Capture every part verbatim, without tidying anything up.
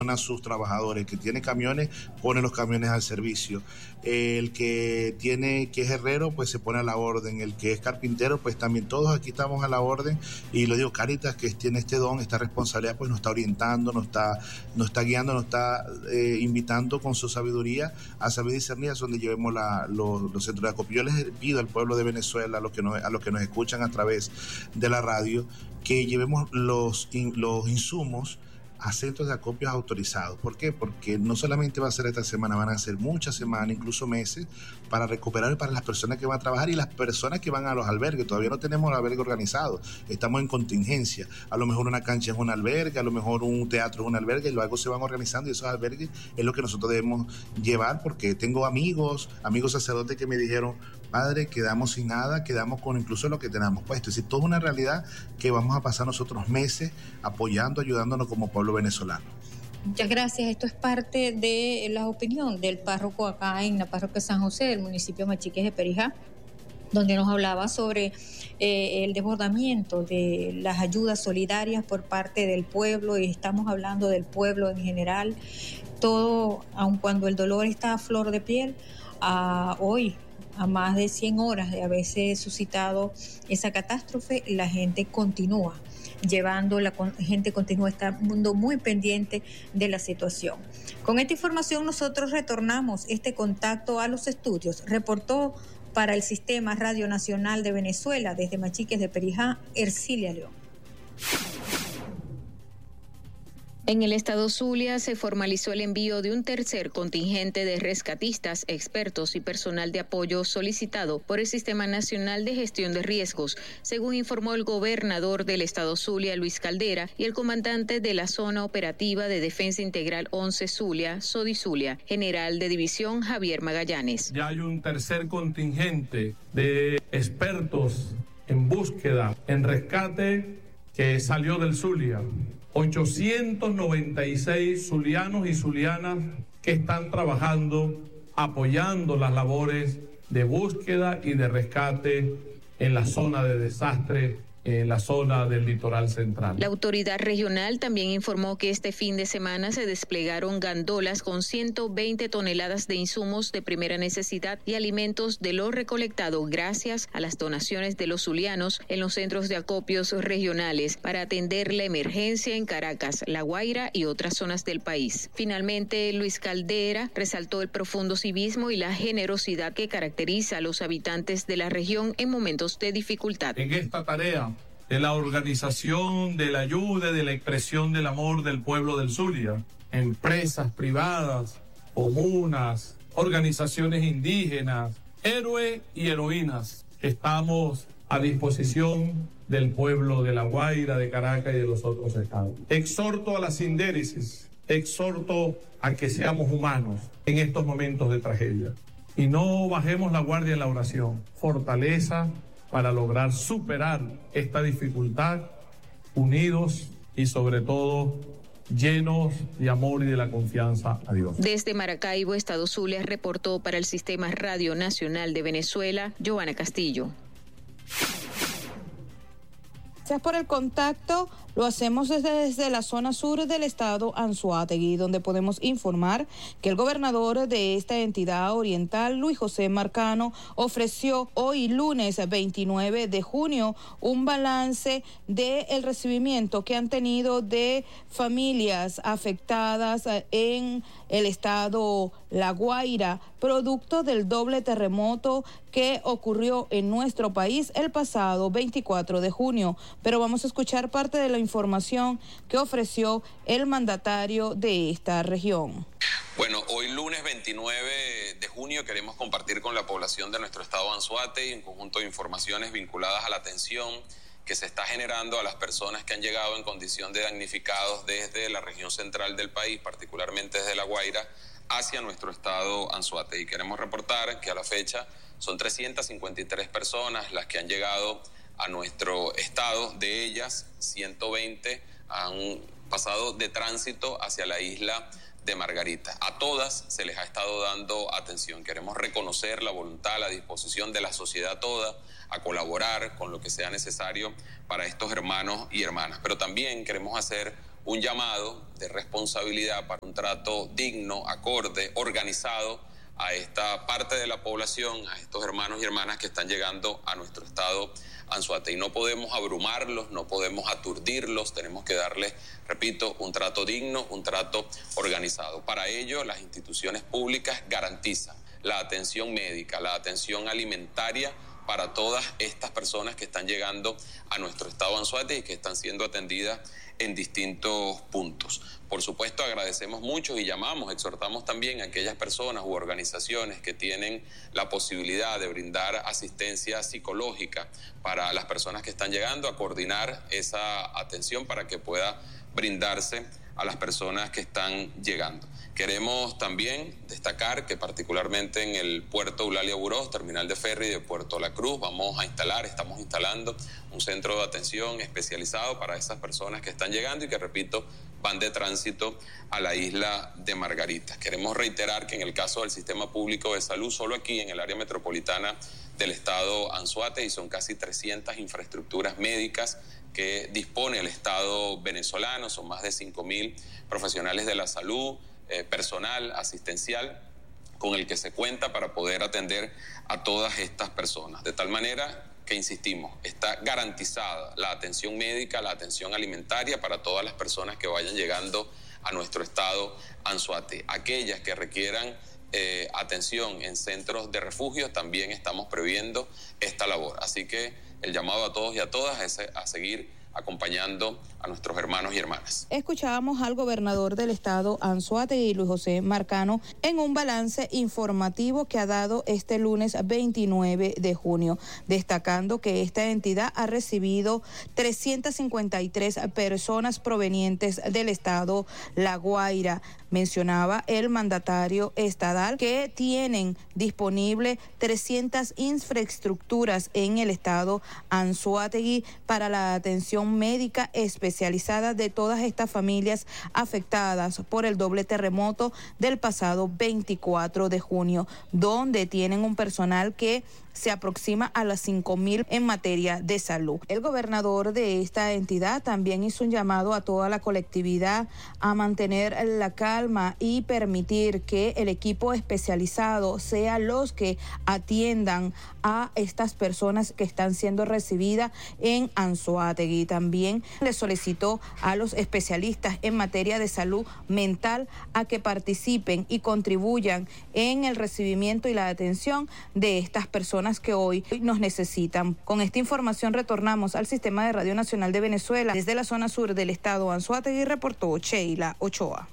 a sus trabajadores. El que tiene camiones pone los camiones al servicio, el que tiene que es herrero pues se pone a la orden, el que es carpintero pues también, todos aquí estamos a la orden. Y lo digo, Cáritas, que tiene este don, esta responsabilidad, pues nos está orientando, nos está, nos está guiando, nos está eh, invitando con su sabiduría a saber discernir a donde llevemos la, los, los centros de acopio. Yo les pido al pueblo de Venezuela, a los que nos, a los que nos escuchan a través de la radio, que llevemos los, los insumos a centros de acopios autorizados. ¿Por qué? Porque no solamente va a ser esta semana, van a ser muchas semanas, incluso meses, para recuperar para las personas que van a trabajar y las personas que van a los albergues. Todavía no tenemos el albergue organizado, estamos en contingencia. A lo mejor una cancha es un albergue, a lo mejor un teatro es un albergue, y luego se van organizando, y esos albergues es lo que nosotros debemos llevar, porque tengo amigos, amigos sacerdotes que me dijeron, padre, quedamos sin nada, quedamos con incluso lo que tenemos puesto. Es decir, todo es una realidad que vamos a pasar nosotros meses apoyando, ayudándonos como pueblo venezolano. Muchas gracias. Esto es parte de la opinión del párroco acá en la parroquia San José del municipio Machiques de Perijá, donde nos hablaba sobre eh, el desbordamiento de las ayudas solidarias por parte del pueblo, y estamos hablando del pueblo en general. Todo, aun cuando el dolor está a flor de piel, a hoy, a más de cien horas de haberse suscitado esa catástrofe, la gente continúa llevando, la gente continúa estando muy pendiente de la situación. Con esta información nosotros retornamos este contacto a los estudios. Reportó para el Sistema Radio Nacional de Venezuela desde Machiques de Perijá, Ercilia León. En el estado Zulia se formalizó el envío de un tercer contingente de rescatistas, expertos y personal de apoyo solicitado por el Sistema Nacional de Gestión de Riesgos, según informó el gobernador del estado Zulia, Luis Caldera, y el comandante de la Zona Operativa de Defensa Integral once Zulia, SODI Zulia, general de división Javier Magallanes. Ya hay un tercer contingente de expertos en búsqueda, en rescate, que salió del Zulia. ochocientos noventa y seis zulianos y zulianas que están trabajando, apoyando las labores de búsqueda y de rescate en la zona de desastre, en la zona del litoral central. La autoridad regional también informó que este fin de semana se desplegaron gandolas con ciento veinte toneladas de insumos de primera necesidad y alimentos de lo recolectado gracias a las donaciones de los zulianos en los centros de acopios regionales para atender la emergencia en Caracas, La Guaira y otras zonas del país. Finalmente, Luis Caldera resaltó el profundo civismo y la generosidad que caracteriza a los habitantes de la región en momentos de dificultad. En esta tarea de la organización, de la ayuda, de la expresión del amor del pueblo del Zulia, empresas privadas, comunas, organizaciones indígenas, héroes y heroínas, estamos a disposición del pueblo de La Guaira, de Caracas y de los otros estados. Exhorto a la sindéresis, exhorto a que seamos humanos en estos momentos de tragedia y no bajemos la guardia en la oración. Fortaleza para lograr superar esta dificultad, unidos y sobre todo llenos de amor y de la confianza a Dios. Desde Maracaibo, estado Zulia, reportó para el Sistema Radio Nacional de Venezuela, Joana Castillo. Gracias por el contacto. Lo hacemos desde, desde la zona sur del estado Anzoátegui, donde podemos informar que el gobernador de esta entidad oriental, Luis José Marcano, ofreció hoy lunes veintinueve de junio un balance del recibimiento que han tenido de familias afectadas en el estado La Guaira, producto del doble terremoto que ocurrió en nuestro país el pasado veinticuatro de junio. Pero vamos a escuchar parte de la información que ofreció el mandatario de esta región. Bueno, hoy lunes veintinueve de junio queremos compartir con la población de nuestro estado Anzoátegui un conjunto de informaciones vinculadas a la atención que se está generando a las personas que han llegado en condición de damnificados desde la región central del país, particularmente desde La Guaira, hacia nuestro estado Anzoátegui. Queremos reportar que a la fecha son trescientas cincuenta y tres personas las que han llegado a nuestro estado. De ellas, ciento veinte han pasado de tránsito hacia la isla de Margarita. A todas se les ha estado dando atención. Queremos reconocer la voluntad, la disposición de la sociedad toda a colaborar con lo que sea necesario para estos hermanos y hermanas. Pero también queremos hacer un llamado de responsabilidad para un trato digno, acorde, organizado a esta parte de la población, a estos hermanos y hermanas que están llegando a nuestro estado Anzoátegui. No podemos abrumarlos, no podemos aturdirlos, tenemos que darles, repito, un trato digno, un trato organizado. Para ello, las instituciones públicas garantizan la atención médica, la atención alimentaria para todas estas personas que están llegando a nuestro estado Anzoátegui y que están siendo atendidas en distintos puntos. Por supuesto, agradecemos mucho y llamamos, exhortamos también a aquellas personas u organizaciones que tienen la posibilidad de brindar asistencia psicológica para las personas que están llegando, a coordinar esa atención para que pueda brindarse a las personas que están llegando. Queremos también destacar que particularmente en el puerto Eulalia Burós, terminal de ferry de Puerto La Cruz, vamos a instalar, estamos instalando un centro de atención especializado para esas personas que están llegando y que, repito, van de tránsito a la isla de Margarita. Queremos reiterar que en el caso del sistema público de salud, solo aquí en el área metropolitana del estado Anzoátegui son casi trescientas infraestructuras médicas que dispone el Estado venezolano, son más de cinco mil profesionales de la salud, eh, personal asistencial con el que se cuenta para poder atender a todas estas personas. De tal manera que, insistimos, está garantizada la atención médica, la atención alimentaria para todas las personas que vayan llegando a nuestro estado Anzoátegui. Aquellas que requieran eh, atención en centros de refugio, también estamos previendo esta labor. Así que el llamado a todos y a todas es a seguir acompañando a nuestros hermanos y hermanas. Escuchábamos al gobernador del estado Anzoátegui, Luis José Marcano, en un balance informativo que ha dado este lunes veintinueve de junio, destacando que esta entidad ha recibido trescientas cincuenta y tres personas provenientes del estado La Guaira. Mencionaba el mandatario estatal que tienen disponible trescientas infraestructuras en el estado Anzoátegui para la atención médica especializada de todas estas familias afectadas por el doble terremoto del pasado veinticuatro de junio, donde tienen un personal que se aproxima a las cinco mil en materia de salud. El gobernador de esta entidad también hizo un llamado a toda la colectividad a mantener la calma y permitir que el equipo especializado sea los que atiendan a estas personas que están siendo recibidas en Anzoátegui. También le solicitó a los especialistas en materia de salud mental a que participen y contribuyan en el recibimiento y la atención de estas personas que hoy nos necesitan. Con esta información retornamos al Sistema de Radio Nacional de Venezuela. Desde la zona sur del estado Anzoátegui reportó Sheila Ochoa.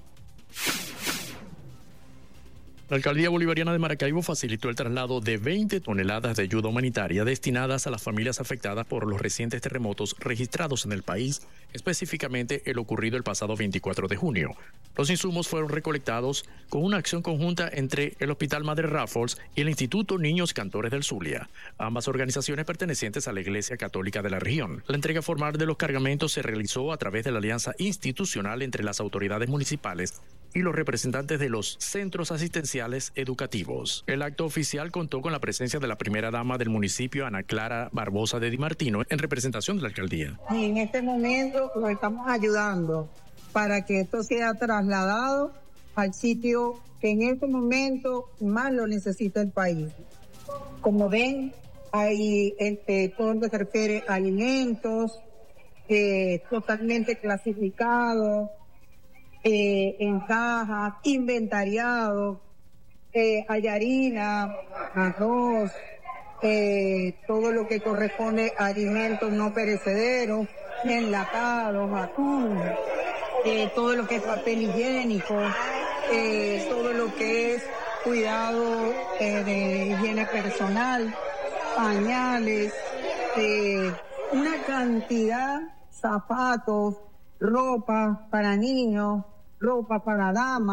La Alcaldía Bolivariana de Maracaibo facilitó el traslado de veinte toneladas de ayuda humanitaria destinadas a las familias afectadas por los recientes terremotos registrados en el país, específicamente el ocurrido el pasado veinticuatro de junio. Los insumos fueron recolectados con una acción conjunta entre el Hospital Madre Raffles y el Instituto Niños Cantores del Zulia, ambas organizaciones pertenecientes a la Iglesia Católica de la región. La entrega formal de los cargamentos se realizó a través de la alianza institucional entre las autoridades municipales y los representantes de los centros asistenciales educativos. El acto oficial contó con la presencia de la primera dama del municipio, Ana Clara Barbosa de Di Martino, en representación de la alcaldía. Y en este momento lo estamos ayudando para que esto sea trasladado al sitio que en este momento más lo necesita el país. Como ven, hay este, todo lo que se refiere a alimentos eh, totalmente clasificados, Eh, en cajas, inventariado, eh, hay harina, arroz, eh, todo lo que corresponde a alimentos no perecederos, enlatados, atún, eh, todo lo que es papel higiénico, eh, todo lo que es cuidado eh, de higiene personal, pañales, eh, una cantidad, zapatos, ropa para niños, ropa para damas,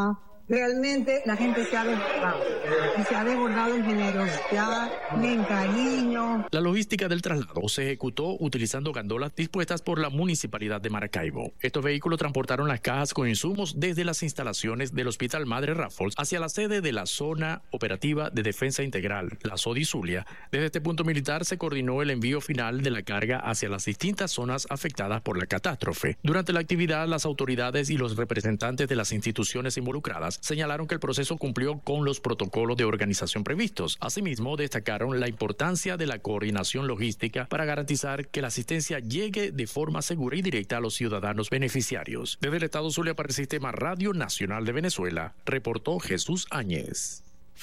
realmente la gente se ha desbordado, y se ha desbordado en generosidad, en cariño. La logística del traslado se ejecutó utilizando gandolas dispuestas por la Municipalidad de Maracaibo. Estos vehículos transportaron las cajas con insumos desde las instalaciones del Hospital Madre Raffles hacia la sede de la Zona Operativa de Defensa Integral, la SODI Zulia. Desde este punto militar se coordinó el envío final de la carga hacia las distintas zonas afectadas por la catástrofe. Durante la actividad, las autoridades y los representantes de las instituciones involucradas señalaron que el proceso cumplió con los protocolos de organización previstos. Asimismo, destacaron la importancia de la coordinación logística para garantizar que la asistencia llegue de forma segura y directa a los ciudadanos beneficiarios. Desde el estado Zulia para el Sistema Radio Nacional de Venezuela, reportó Jesús Áñez.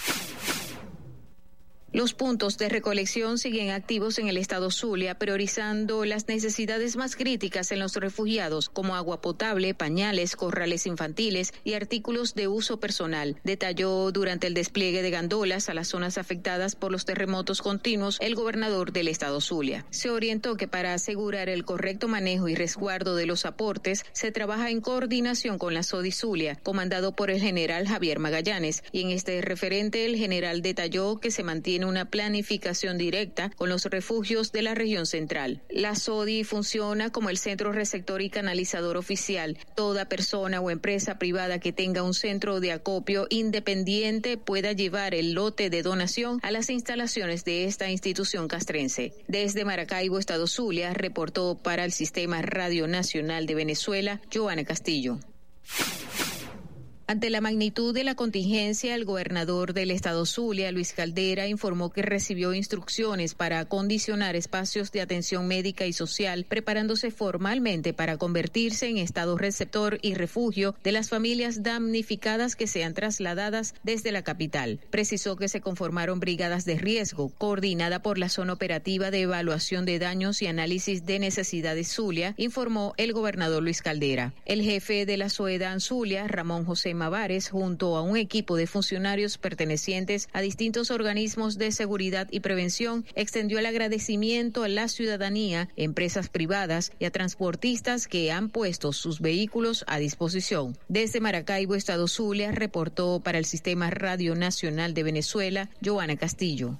Los puntos de recolección siguen activos en el estado Zulia, priorizando las necesidades más críticas en los refugiados, como agua potable, pañales, corrales infantiles y artículos de uso personal. Detalló durante el despliegue de gandolas a las zonas afectadas por los terremotos continuos el gobernador del estado Zulia. Se orientó que para asegurar el correcto manejo y resguardo de los aportes, se trabaja en coordinación con la SODI Zulia, comandado por el general Javier Magallanes, y en este referente el general detalló que se mantiene una planificación directa con los refugios de la región central. La SODI funciona como el centro receptor y canalizador oficial. Toda persona o empresa privada que tenga un centro de acopio independiente pueda llevar el lote de donación a las instalaciones de esta institución castrense. Desde Maracaibo, estado Zulia, reportó para el Sistema Radio Nacional de Venezuela, Joana Castillo. Ante la magnitud de la contingencia, el gobernador del estado Zulia, Luis Caldera, informó que recibió instrucciones para acondicionar espacios de atención médica y social, preparándose formalmente para convertirse en estado receptor y refugio de las familias damnificadas que sean trasladadas desde la capital. Precisó que se conformaron brigadas de riesgo, coordinada por la Zona Operativa de Evaluación de Daños y Análisis de Necesidades Zulia, informó el gobernador Luis Caldera. El jefe de la SOEDAN Zulia, Ramón José Mavares, junto a un equipo de funcionarios pertenecientes a distintos organismos de seguridad y prevención, extendió el agradecimiento a la ciudadanía, empresas privadas y a transportistas que han puesto sus vehículos a disposición. Desde Maracaibo, estado Zulia, reportó para el Sistema Radio Nacional de Venezuela, Joana Castillo.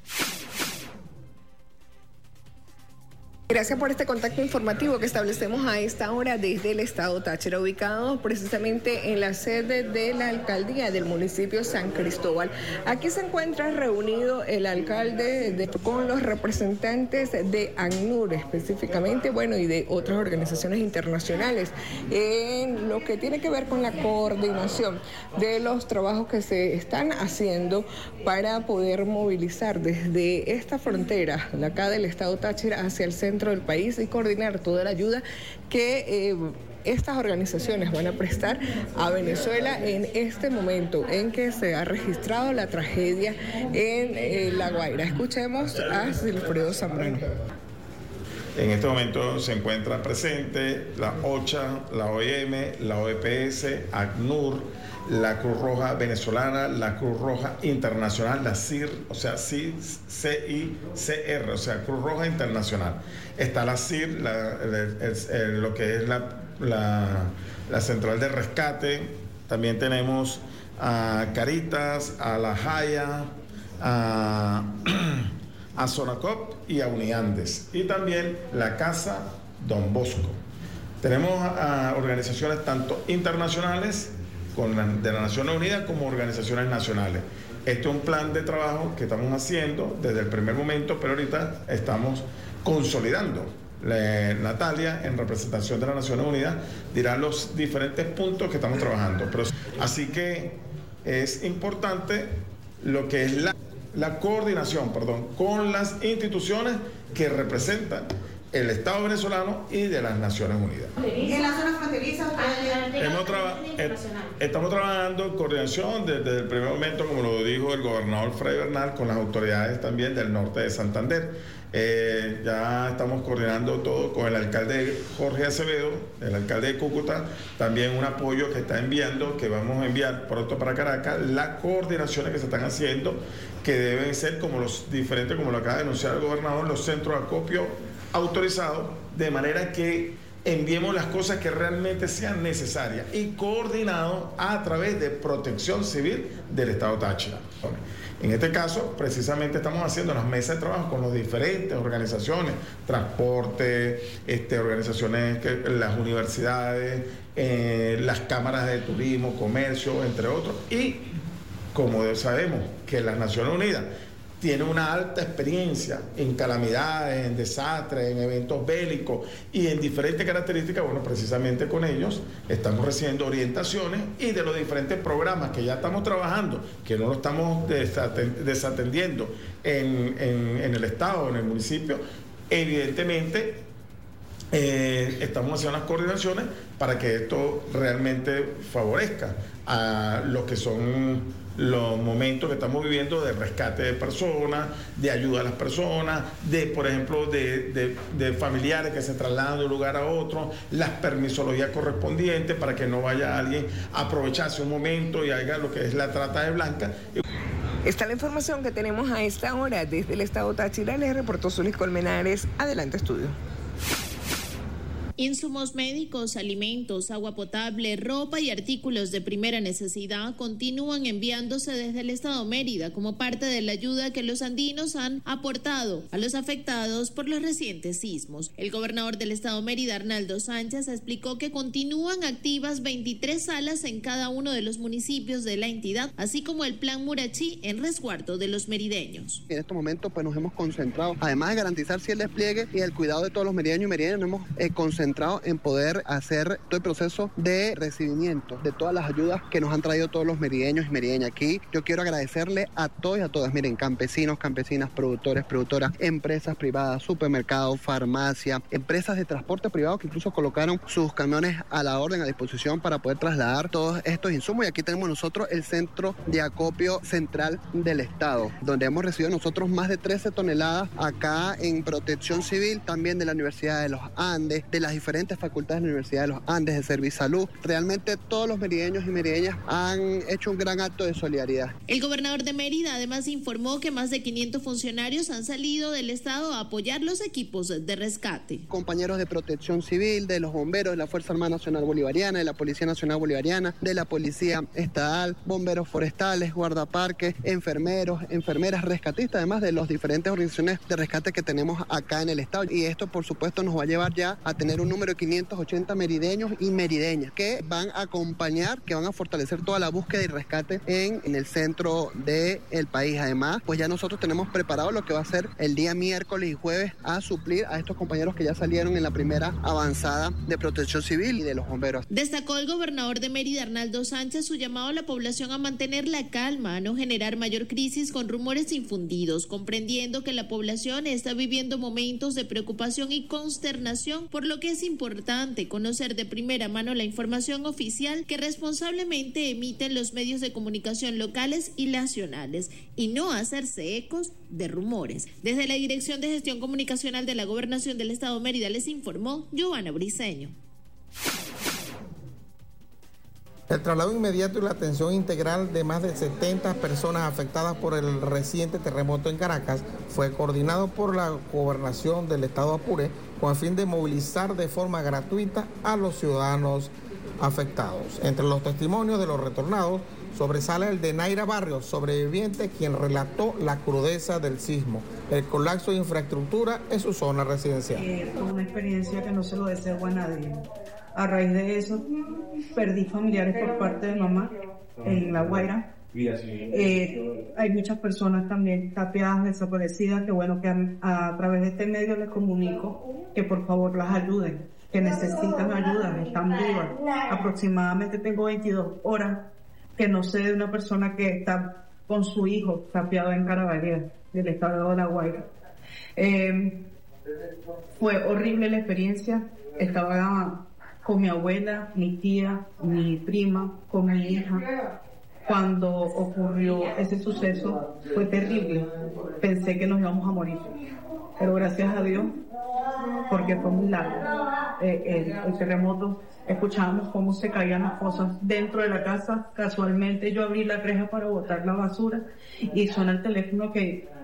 Gracias por este contacto informativo que establecemos a esta hora desde el estado Táchira, ubicado precisamente en la sede de la alcaldía del municipio San Cristóbal. Aquí se encuentra reunido el alcalde de, con los representantes de ACNUR específicamente, bueno, y de otras organizaciones internacionales, en lo que tiene que ver con la coordinación de los trabajos que se están haciendo para poder movilizar desde esta frontera, de acá del estado Táchira, hacia el centro del país y coordinar toda la ayuda que eh, estas organizaciones van a prestar a Venezuela en este momento en que se ha registrado la tragedia en eh, La Guaira. Escuchemos a Silfredo Zambrano. En este momento se encuentra presente la OCHA, la O I M, la O E P S, ACNUR, la Cruz Roja Venezolana, la Cruz Roja Internacional, la C I R, o sea, C I C R, o sea, Cruz Roja Internacional. Está la C I R, la, el, el, el, lo que es la, la, la Central de Rescate. También tenemos a Caritas, a La Jaya, a, a Sonacop y a Uniandes. Y también la Casa Don Bosco. Tenemos a, a organizaciones tanto internacionales con la, de las Naciones Unidas como organizaciones nacionales. Este es un plan de trabajo que estamos haciendo desde el primer momento, pero ahorita estamos consolidando. La, Natalia, en representación de las Naciones Unidas, dirá los diferentes puntos que estamos trabajando. Pero, así que es importante lo que es la, la coordinación, perdón, con las instituciones que representan el Estado venezolano y de las Naciones Unidas. En la zona fronteriza Hemos traba eh, estamos trabajando en coordinación desde el primer momento, como lo dijo el gobernador Freddy Bernal, con las autoridades también del norte de Santander. Eh, ya estamos coordinando todo con el alcalde Jorge Acevedo, el alcalde de Cúcuta, también un apoyo que está enviando, que vamos a enviar pronto para Caracas, las coordinaciones que se están haciendo, que deben ser como los diferentes, como lo acaba de denunciar el gobernador, los centros de acopio autorizados, de manera que enviemos las cosas que realmente sean necesarias y coordinado a través de Protección Civil del Estado Táchira. En este caso, precisamente estamos haciendo las mesas de trabajo con las diferentes organizaciones, transporte, este, organizaciones, que, las universidades, eh, las cámaras de turismo, comercio, entre otros. Y como sabemos que las Naciones Unidas tiene una alta experiencia en calamidades, en desastres, en eventos bélicos y en diferentes características, bueno, precisamente con ellos estamos recibiendo orientaciones y de los diferentes programas que ya estamos trabajando, que no lo estamos desatendiendo en, en, en el Estado, en el municipio, evidentemente eh, estamos haciendo unas coordinaciones para que esto realmente favorezca a los que son los momentos que estamos viviendo de rescate de personas, de ayuda a las personas, de, por ejemplo, de, de, de familiares que se trasladan de un lugar a otro, las permisologías correspondientes para que no vaya alguien a aprovecharse un momento y haga lo que es la trata de blancas. Esta es la información que tenemos a esta hora desde el Estado Táchira. Les reportó Zulis Colmenares. Adelante, estudio. Insumos médicos, alimentos, agua potable, ropa y artículos de primera necesidad continúan enviándose desde el Estado Mérida como parte de la ayuda que los andinos han aportado a los afectados por los recientes sismos. El gobernador del Estado Mérida, Arnaldo Sánchez, explicó que continúan activas veintitrés salas en cada uno de los municipios de la entidad, así como el Plan Murachí en resguardo de los merideños. En estos momentos pues nos hemos concentrado, además de garantizar si el despliegue y el cuidado de todos los merideños y merideñas, nos hemos eh, concentrado en poder hacer todo el proceso de recibimiento de todas las ayudas que nos han traído todos los merideños y merideñas. Aquí yo quiero agradecerle a todos y a todas, miren, campesinos, campesinas, productores, productoras, empresas privadas, supermercados, farmacia, empresas de transporte privado que incluso colocaron sus camiones a la orden, a disposición para poder trasladar todos estos insumos. Y aquí tenemos nosotros el centro de acopio central del Estado, donde hemos recibido nosotros más de trece toneladas acá en Protección Civil, también de la Universidad de los Andes, de las diferentes facultades de la Universidad de los Andes, de Servisalud. Realmente todos los merideños y merideñas han hecho un gran acto de solidaridad. El gobernador de Mérida además informó que más de quinientos funcionarios han salido del estado a apoyar los equipos de rescate. Compañeros de Protección Civil, de los bomberos, de la Fuerza Armada Nacional Bolivariana, de la Policía Nacional Bolivariana, de la Policía Estatal, bomberos forestales, guardaparques, enfermeros, enfermeras, rescatistas, además de las diferentes organizaciones de rescate que tenemos acá en el estado. Y esto, por supuesto, nos va a llevar ya a tener un número de quinientos ochenta merideños y merideñas que van a acompañar, que van a fortalecer toda la búsqueda y rescate en, en el centro del país. Además, pues ya nosotros tenemos preparado lo que va a ser el día miércoles y jueves a suplir a estos compañeros que ya salieron en la primera avanzada de Protección Civil y de los bomberos. Destacó el gobernador de Mérida, Arnaldo Sánchez, su llamado a la población a mantener la calma, a no generar mayor crisis con rumores infundidos, comprendiendo que la población está viviendo momentos de preocupación y consternación, por lo que es importante conocer de primera mano la información oficial que responsablemente emiten los medios de comunicación locales y nacionales y no hacerse ecos de rumores. Desde la Dirección de Gestión Comunicacional de la Gobernación del Estado Mérida les informó Giovanna Briceño. El traslado inmediato y la atención integral de más de setenta personas afectadas por el reciente terremoto en Caracas fue coordinado por la Gobernación del Estado Apure con el fin de movilizar de forma gratuita a los ciudadanos afectados. Entre los testimonios de los retornados sobresale el de Naira Barrios, sobreviviente, quien relató la crudeza del sismo, el colapso de infraestructura en su zona residencial. Eh, fue una experiencia que no se lo deseo a nadie. A raíz de eso, perdí familiares por parte de mamá en La Guaira. Eh, hay muchas personas también tapiadas, desaparecidas, que bueno, que a, a través de este medio les comunico que por favor las ayuden, que necesitan ayuda, están vivas. Aproximadamente tengo veintidós horas que no sé de una persona que está con su hijo tapiado en Carabalí, del estado de La Guaira. Eh, fue horrible la experiencia. Estaba con mi abuela, mi tía, mi prima, con mi hija. Cuando ocurrió ese suceso fue terrible. Pensé que nos íbamos a morir, pero gracias a Dios, porque fue muy largo eh, el, el terremoto. Escuchábamos cómo se caían las cosas dentro de la casa. Casualmente yo abrí la reja para botar la basura y suena el teléfono que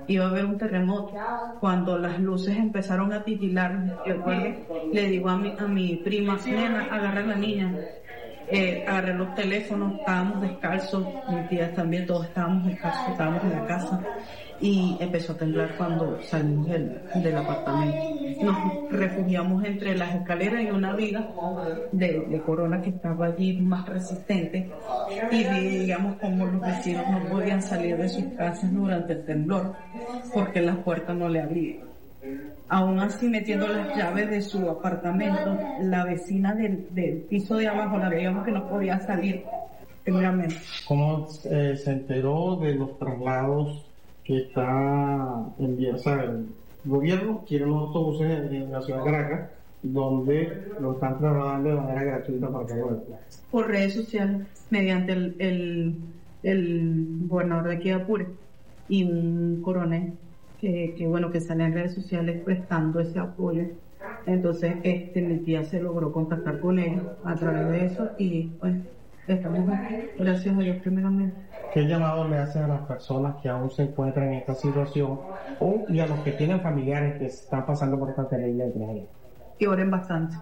iba a haber un terremoto. Cuando las luces empezaron a titilar, recuerdo, le digo a mi, a mi prima, nena, agarra a la niña. Eh, agarré los teléfonos, estábamos descalzos, mis tías también, todos estábamos descalzos, estábamos en la casa y empezó a temblar cuando salimos del, del apartamento. Nos refugiamos entre las escaleras y una viga de, de Corona que estaba allí más resistente y veíamos como los vecinos no podían salir de sus casas durante el temblor porque las puertas no le abrían. Aún así, metiendo las llaves de su apartamento, la vecina del, del piso de abajo la veíamos que no podía salir. Primeramente. ¿Cómo eh, se enteró de los traslados que está enviando? O sea, el gobierno quiere los autobuses en, en la ciudad de Caracas, donde lo están trasladando de manera gratuita para cada uno. Por redes sociales, mediante el, el, el gobernador de aquí de Apure y un coronel. Que, que bueno, que sale en redes sociales prestando ese apoyo. Entonces, este, mi tía se logró contactar con ellos a través de eso y pues estamos aquí, gracias a Dios primeramente. ¿Qué llamado le hacen a las personas que aún se encuentran en esta situación o y a los que tienen familiares que están pasando por esta terrible tragedia? Que oren bastante.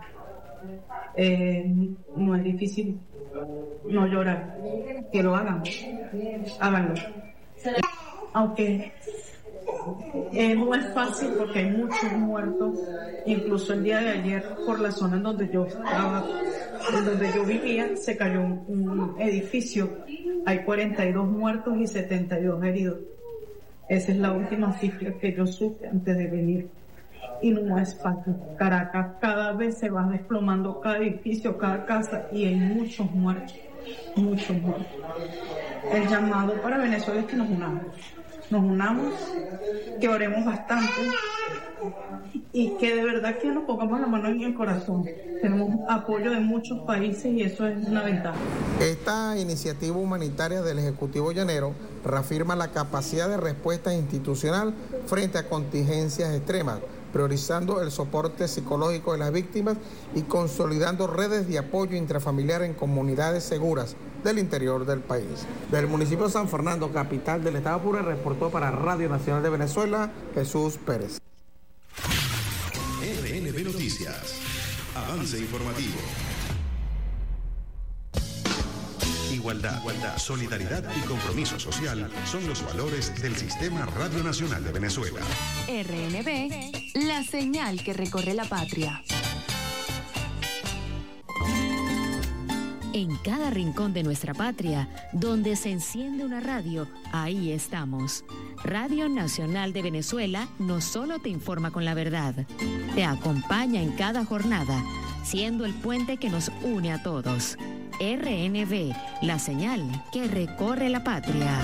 Eh, no es difícil no llorar, que lo hagan, háganlo. Aunque Eh, no es fácil porque hay muchos muertos, incluso el día de ayer por la zona en donde yo estaba, en donde yo vivía, se cayó un, un edificio, hay cuarenta y dos muertos y setenta y dos heridos. Esa es la última cifra que yo supe antes de venir. Y no es fácil. Caracas cada vez se va desplomando cada edificio, cada casa y hay muchos muertos, muchos muertos. El llamado para Venezuela es que nos unamos. Nos unamos, que oremos bastante y que de verdad que nos pongamos la mano en el corazón. Tenemos apoyo de muchos países y eso es una ventaja. Esta iniciativa humanitaria del Ejecutivo Llanero reafirma la capacidad de respuesta institucional frente a contingencias extremas, priorizando el soporte psicológico de las víctimas y consolidando redes de apoyo intrafamiliar en comunidades seguras del interior del país. Del municipio de San Fernando, capital del estado Apure, reportó para Radio Nacional de Venezuela, Jesús Pérez. R N B Noticias. Avance informativo. Igualdad, igualdad, solidaridad y compromiso social son los valores del Sistema Radio Nacional de Venezuela. R N B, la señal que recorre la patria. En cada rincón de nuestra patria, donde se enciende una radio, ahí estamos. Radio Nacional de Venezuela no solo te informa con la verdad, te acompaña en cada jornada, siendo el puente que nos une a todos. R N B, la señal que recorre la patria.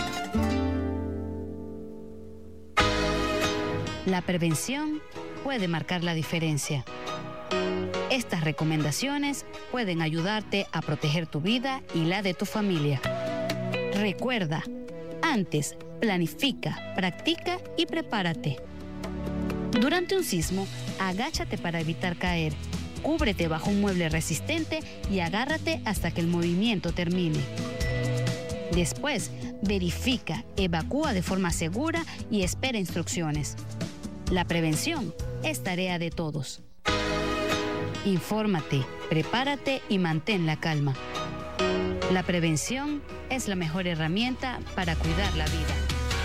La prevención puede marcar la diferencia. Estas recomendaciones pueden ayudarte a proteger tu vida y la de tu familia. Recuerda, antes, planifica, practica y prepárate. Durante un sismo, agáchate para evitar caer. Cúbrete bajo un mueble resistente y agárrate hasta que el movimiento termine. Después, verifica, evacúa de forma segura y espera instrucciones. La prevención es tarea de todos. Infórmate, prepárate y mantén la calma. La prevención es la mejor herramienta para cuidar la vida.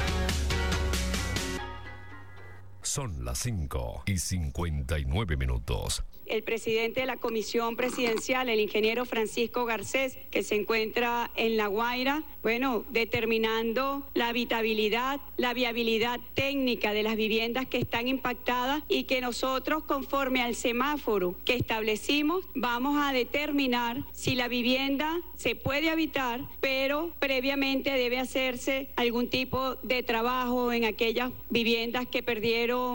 Son las cinco y cincuenta y nueve minutos. El presidente de la Comisión Presidencial, el ingeniero Francisco Garcés, que se encuentra en La Guaira, bueno, determinando la habitabilidad, la viabilidad técnica de las viviendas que están impactadas y que nosotros, conforme al semáforo que establecimos, vamos a determinar si la vivienda se puede habitar, pero previamente debe hacerse algún tipo de trabajo en aquellas viviendas que perdieron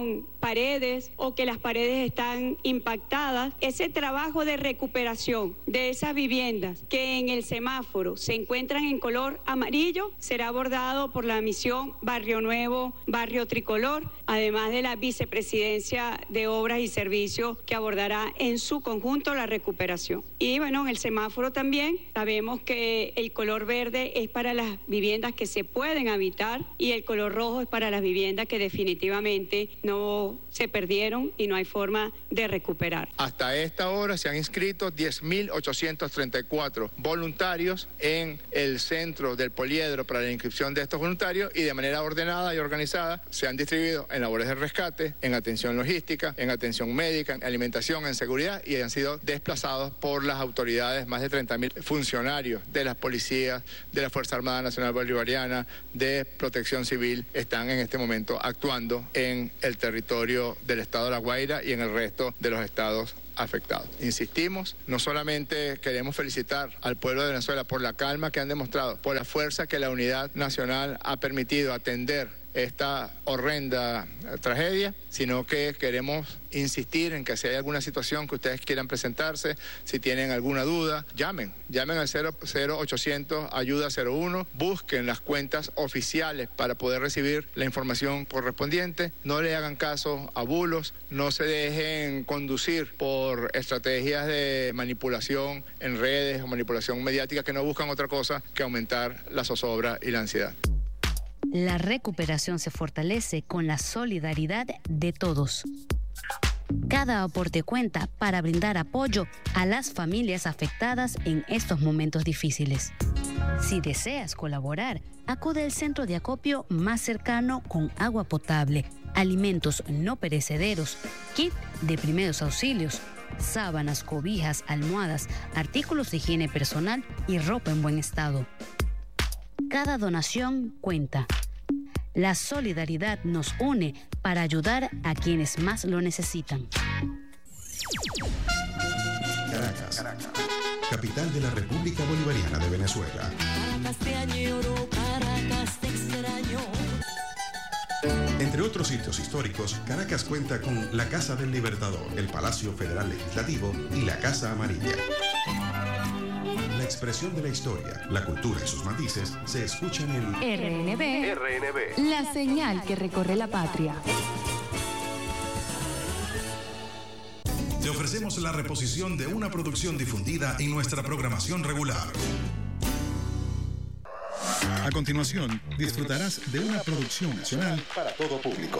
paredes o que las paredes están impactadas. Ese trabajo de recuperación de esas viviendas que en el semáforo se encuentran en color amarillo será abordado por la misión Barrio Nuevo, Barrio Tricolor, además de la Vicepresidencia de Obras y Servicios que abordará en su conjunto la recuperación. Y bueno, en el semáforo también sabemos que el color verde es para las viviendas que se pueden habitar y el color rojo es para las viviendas que definitivamente no se perdieron y no hay forma de recuperar. Hasta esta hora se han inscrito diez mil ochocientos treinta y cuatro voluntarios en el centro del poliedro para la inscripción de estos voluntarios y de manera ordenada y organizada se han distribuido en labores de rescate, en atención logística, en atención médica, en alimentación, en seguridad y han sido desplazados por las autoridades, más de treinta mil funcionarios de las policías, de la Fuerza Armada Nacional Bolivariana, de Protección Civil, están en este momento actuando en el territorio del estado de La Guaira y en el resto de los estados afectados. Insistimos, no solamente queremos felicitar al pueblo de Venezuela por la calma que han demostrado, por la fuerza que la unidad nacional ha permitido atender esta horrenda tragedia, sino que queremos insistir en que si hay alguna situación que ustedes quieran presentarse, si tienen alguna duda, llamen, llamen al cero ochocientos ayuda cero uno, busquen las cuentas oficiales para poder recibir la información correspondiente, no le hagan caso a bulos, no se dejen conducir por estrategias de manipulación en redes o manipulación mediática que no buscan otra cosa que aumentar la zozobra y la ansiedad. La recuperación se fortalece con la solidaridad de todos. Cada aporte cuenta para brindar apoyo a las familias afectadas en estos momentos difíciles. Si deseas colaborar, acude al centro de acopio más cercano con agua potable, alimentos no perecederos, kit de primeros auxilios, sábanas, cobijas, almohadas, artículos de higiene personal y ropa en buen estado. Cada donación cuenta. La solidaridad nos une para ayudar a quienes más lo necesitan. Caracas, Caracas, capital de la República Bolivariana de Venezuela. Caracas te añoro, Caracas te extraño. Entre otros sitios históricos, Caracas cuenta con la Casa del Libertador, el Palacio Federal Legislativo y la Casa Amarilla. La expresión de la historia, la cultura y sus matices se escuchan en R N B, R N B, la señal que recorre la patria. Te ofrecemos la reposición de una producción difundida en nuestra programación regular. A continuación, disfrutarás de una producción nacional para todo público.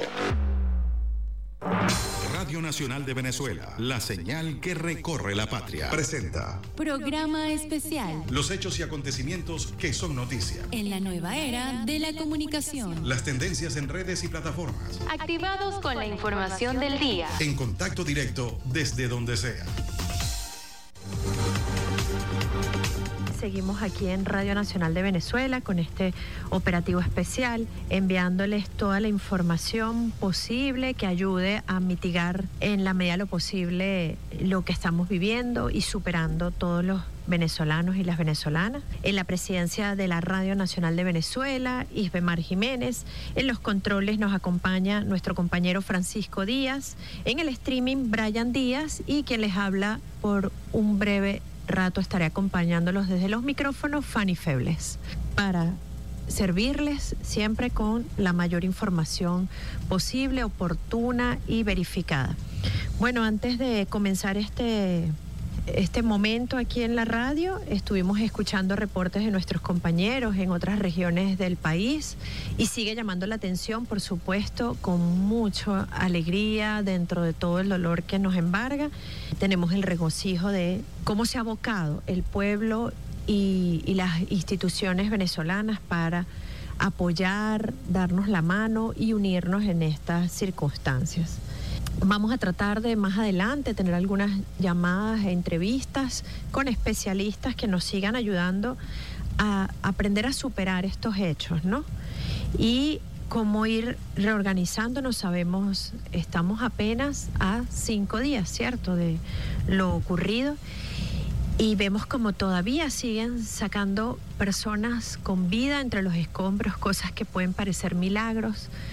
Radio Nacional de Venezuela, la señal que recorre la patria. Presenta Programa especial. Los hechos y acontecimientos que son noticia. En la nueva era de la comunicación. Las tendencias en redes y plataformas. Activados con la información del día. En contacto directo desde donde sea. Seguimos aquí en Radio Nacional de Venezuela con este operativo especial, enviándoles toda la información posible que ayude a mitigar en la medida de lo posible lo que estamos viviendo y superando todos los venezolanos y las venezolanas. En la presidencia de la Radio Nacional de Venezuela, Isbemar Jiménez. En los controles nos acompaña nuestro compañero Francisco Díaz. En el streaming, Brian Díaz, y quien les habla por un breve rato estaré acompañándolos desde los micrófonos, Fanny Febles, para servirles siempre con la mayor información posible, oportuna y verificada. Bueno, antes de comenzar este Este momento aquí en la radio, estuvimos escuchando reportes de nuestros compañeros en otras regiones del país y sigue llamando la atención, por supuesto, con mucha alegría dentro de todo el dolor que nos embarga. Tenemos el regocijo de cómo se ha abocado el pueblo y, y las instituciones venezolanas para apoyar, darnos la mano y unirnos en estas circunstancias. Vamos a tratar de más adelante tener algunas llamadas e entrevistas con especialistas que nos sigan ayudando a aprender a superar estos hechos, ¿no? Y cómo ir reorganizándonos. Sabemos, estamos apenas a cinco días, ¿cierto?, de lo ocurrido. Y vemos como todavía siguen sacando personas con vida entre los escombros, cosas que pueden parecer milagros,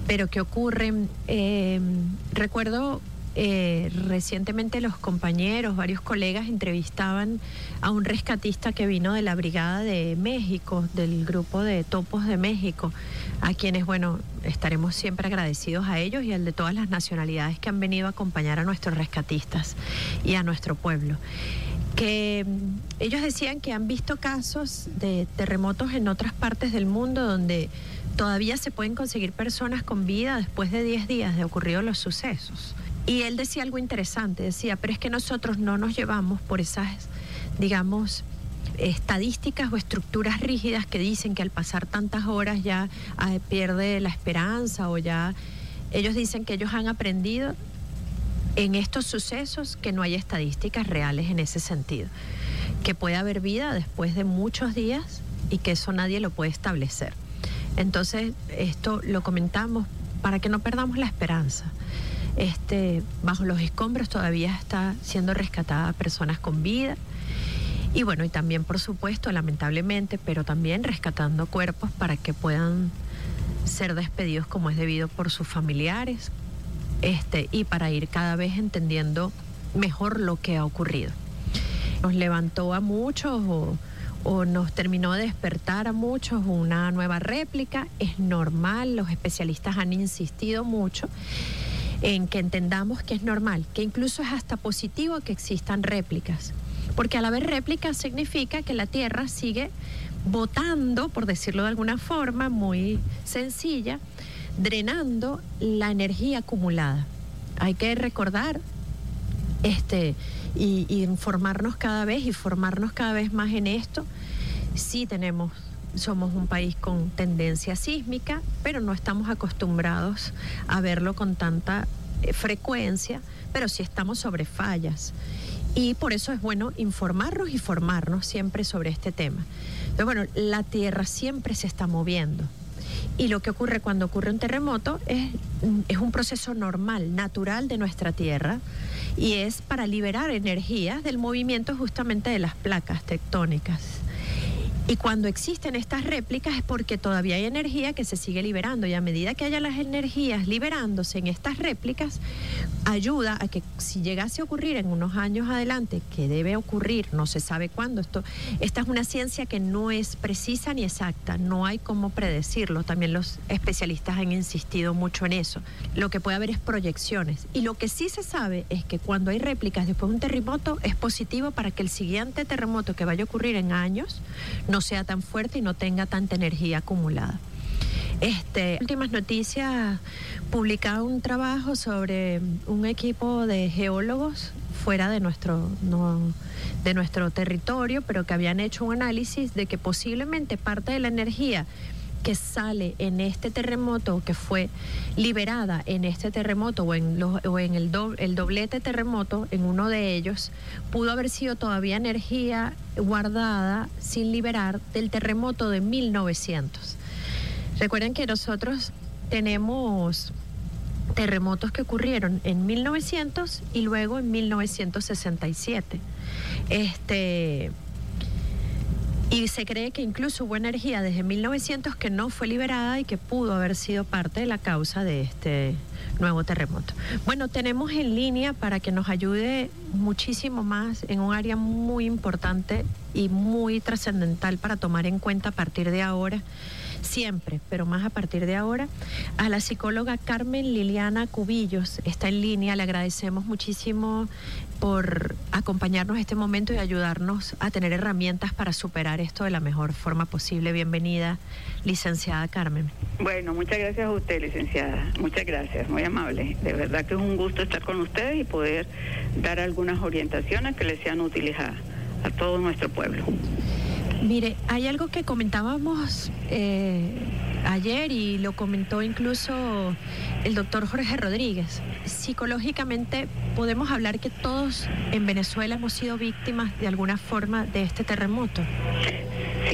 pero ¿qué ocurre? Eh, recuerdo eh, recientemente los compañeros, varios colegas entrevistaban a un rescatista que vino de la Brigada de México, del grupo de Topos de México, a quienes, bueno, estaremos siempre agradecidos a ellos y al de todas las nacionalidades que han venido a acompañar a nuestros rescatistas y a nuestro pueblo. Que ellos decían que han visto casos de terremotos en otras partes del mundo donde todavía se pueden conseguir personas con vida después de diez días de ocurridos los sucesos. Y él decía algo interesante, decía, pero es que nosotros no nos llevamos por esas, digamos, estadísticas o estructuras rígidas que dicen que al pasar tantas horas ya eh, pierde la esperanza o ya... Ellos dicen que ellos han aprendido en estos sucesos que no hay estadísticas reales en ese sentido, que puede haber vida después de muchos días y que eso nadie lo puede establecer. Entonces, esto lo comentamos para que no perdamos la esperanza. Este, bajo los escombros todavía está siendo rescatada personas con vida y bueno, y también por supuesto, lamentablemente, pero también rescatando cuerpos para que puedan ser despedidos como es debido por sus familiares, este, y para ir cada vez entendiendo mejor lo que ha ocurrido. Nos levantó a muchos o, o nos terminó de despertar a muchos una nueva réplica. Es normal, los especialistas han insistido mucho en que entendamos que es normal, que incluso es hasta positivo que existan réplicas, porque al haber réplicas significa que la Tierra sigue botando, por decirlo de alguna forma muy sencilla, drenando la energía acumulada. Hay que recordar este, y, y informarnos cada vez y formarnos cada vez más en esto. Sí tenemos, somos un país con tendencia sísmica, pero no estamos acostumbrados a verlo con tanta eh, frecuencia, pero sí estamos sobre fallas. Y por eso es bueno informarnos y formarnos siempre sobre este tema. Pero bueno, la Tierra siempre se está moviendo. Y lo que ocurre cuando ocurre un terremoto es, es un proceso normal, natural de nuestra Tierra, y es para liberar energías del movimiento justamente de las placas tectónicas. Y cuando existen estas réplicas es porque todavía hay energía que se sigue liberando, y a medida que haya las energías liberándose en estas réplicas, ayuda a que si llegase a ocurrir en unos años adelante, que debe ocurrir, no se sabe cuándo, esto, esta es una ciencia que no es precisa ni exacta, no hay cómo predecirlo, también los especialistas han insistido mucho en eso. Lo que puede haber es proyecciones, y lo que sí se sabe es que cuando hay réplicas después de un terremoto es positivo para que el siguiente terremoto que vaya a ocurrir en años no sea tan fuerte y no tenga tanta energía acumulada. Este, últimas noticias, publicaba un trabajo sobre un equipo de geólogos fuera de nuestro, no, de nuestro territorio, pero que habían hecho un análisis de que posiblemente parte de la energía que sale en este terremoto, que fue liberada en este terremoto o en, los, o en el, do, el doblete terremoto, en uno de ellos, pudo haber sido todavía energía guardada sin liberar del terremoto de mil novecientos. Recuerden que nosotros tenemos terremotos que ocurrieron en mil novecientos y luego en mil novecientos sesenta y siete. Este... Y se cree que incluso hubo energía desde mil novecientos que no fue liberada y que pudo haber sido parte de la causa de este nuevo terremoto. Bueno, tenemos en línea para que nos ayude muchísimo más en un área muy importante y muy trascendental para tomar en cuenta a partir de ahora, siempre, pero más a partir de ahora, a la psicóloga Carmen Liliana Cubillos. Está en línea, le agradecemos muchísimo por acompañarnos este momento y ayudarnos a tener herramientas para superar esto de la mejor forma posible. Bienvenida, licenciada Carmen. Bueno, muchas gracias a usted, licenciada. Muchas gracias, muy amable. De verdad que es un gusto estar con ustedes y poder dar algunas orientaciones que les sean útiles a, a todo nuestro pueblo. Mire, hay algo que comentábamos eh, ayer y lo comentó incluso el doctor Jorge Rodríguez. Psicológicamente podemos hablar que todos en Venezuela hemos sido víctimas de alguna forma de este terremoto. Sí,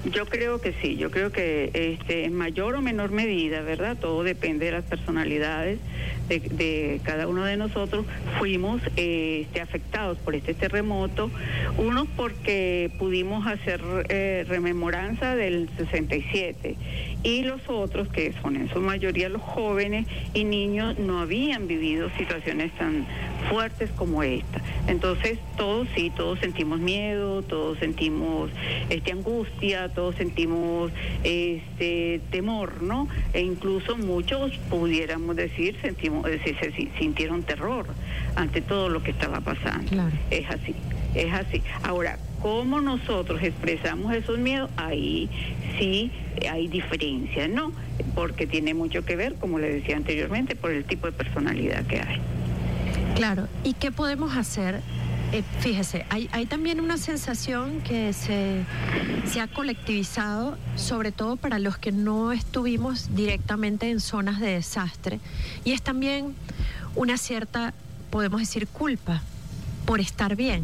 Yo creo que sí, yo creo que este, en mayor o menor medida, ¿verdad? Todo depende de las personalidades de, de cada uno de nosotros. Fuimos eh, este, afectados por este terremoto, unos porque pudimos hacer eh, rememoranza del sesenta y siete, y los otros, que son en su mayoría los jóvenes y niños, no habían vivido situaciones tan fuertes como esta. Entonces todos sí, todos sentimos miedo, todos sentimos este, angustia, todos sentimos este temor, ¿no? E incluso muchos, pudiéramos decir, sentimos, se, se sintieron terror ante todo lo que estaba pasando. Claro. Es así, es así. Ahora, ¿cómo nosotros expresamos esos miedos? Ahí sí hay diferencias, ¿no? Porque tiene mucho que ver, como le decía anteriormente, por el tipo de personalidad que hay. Claro, ¿y qué podemos hacer? Eh, fíjese, hay, hay también una sensación que se, se ha colectivizado, sobre todo para los que no estuvimos directamente en zonas de desastre, y es también una cierta, podemos decir, culpa por estar bien,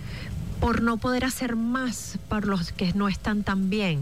por no poder hacer más para los que no están tan bien.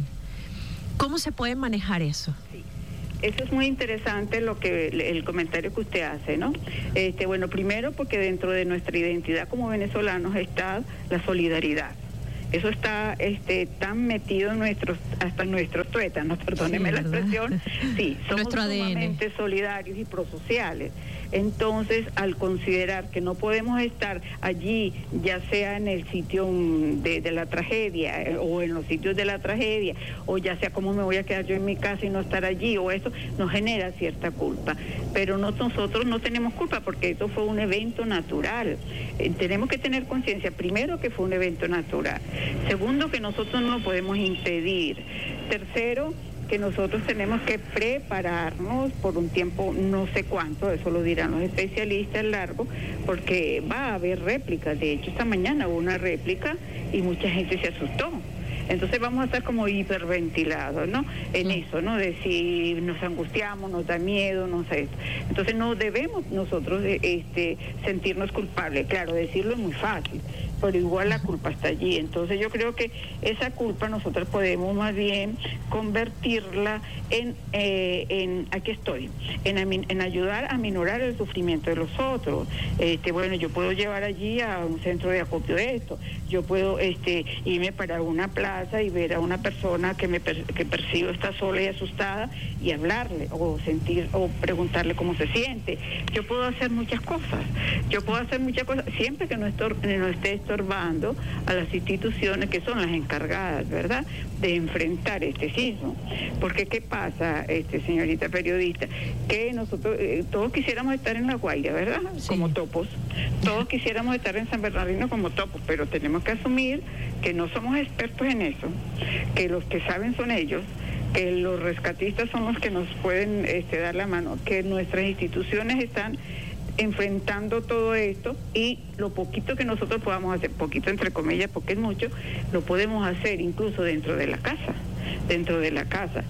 ¿Cómo se puede manejar eso? Sí. Eso es muy interesante lo que el comentario que usted hace, ¿no? Este, bueno, primero porque dentro de nuestra identidad como venezolanos está la solidaridad. Eso está este, tan metido en nuestros, hasta en nuestros tuétanos, perdóneme sí, la expresión. Sí, somos sumamente solidarios y prosociales. Entonces, al considerar que no podemos estar allí, ya sea en el sitio de, de la tragedia, eh, o en los sitios de la tragedia, o ya sea cómo me voy a quedar yo en mi casa y no estar allí, o eso, nos genera cierta culpa. Pero no, nosotros no tenemos culpa porque esto fue un evento natural. Eh, tenemos que tener conciencia, primero, que fue un evento natural. Segundo, que nosotros no lo podemos impedir. Tercero, que nosotros tenemos que prepararnos por un tiempo no sé cuánto, eso lo dirán los especialistas, largo, porque va a haber réplicas. De hecho, esta mañana hubo una réplica y mucha gente se asustó. Entonces vamos a estar como hiperventilados, ¿no? En eso, ¿no? De si nos angustiamos, nos da miedo, no sé. Entonces no debemos nosotros este, sentirnos culpables. Claro, decirlo es muy fácil, pero igual la culpa está allí. Entonces yo creo que esa culpa nosotros podemos más bien convertirla en, eh, en aquí estoy, en, en ayudar a minorar el sufrimiento de los otros. Este, bueno, yo puedo llevar allí a un centro de acopio de esto, yo puedo este, irme para una plaza y ver a una persona que me per, que percibo está sola y asustada y hablarle o sentir o preguntarle cómo se siente. Yo puedo hacer muchas cosas, yo puedo hacer muchas cosas siempre que no, estor, no esté estorbando a las instituciones que son las encargadas, ¿verdad?, de enfrentar este sismo. Porque ¿qué pasa, este señorita periodista? Que nosotros eh, todos quisiéramos estar en La Guaira, ¿verdad?, sí, como topos. Todos quisiéramos estar en San Bernardino como topos, pero tenemos que asumir que no somos expertos en eso, que los que saben son ellos, que los rescatistas son los que nos pueden este, dar la mano, que nuestras instituciones están enfrentando todo esto y lo poquito que nosotros podamos hacer, poquito entre comillas porque es mucho, lo podemos hacer incluso dentro de la casa, dentro de la casa,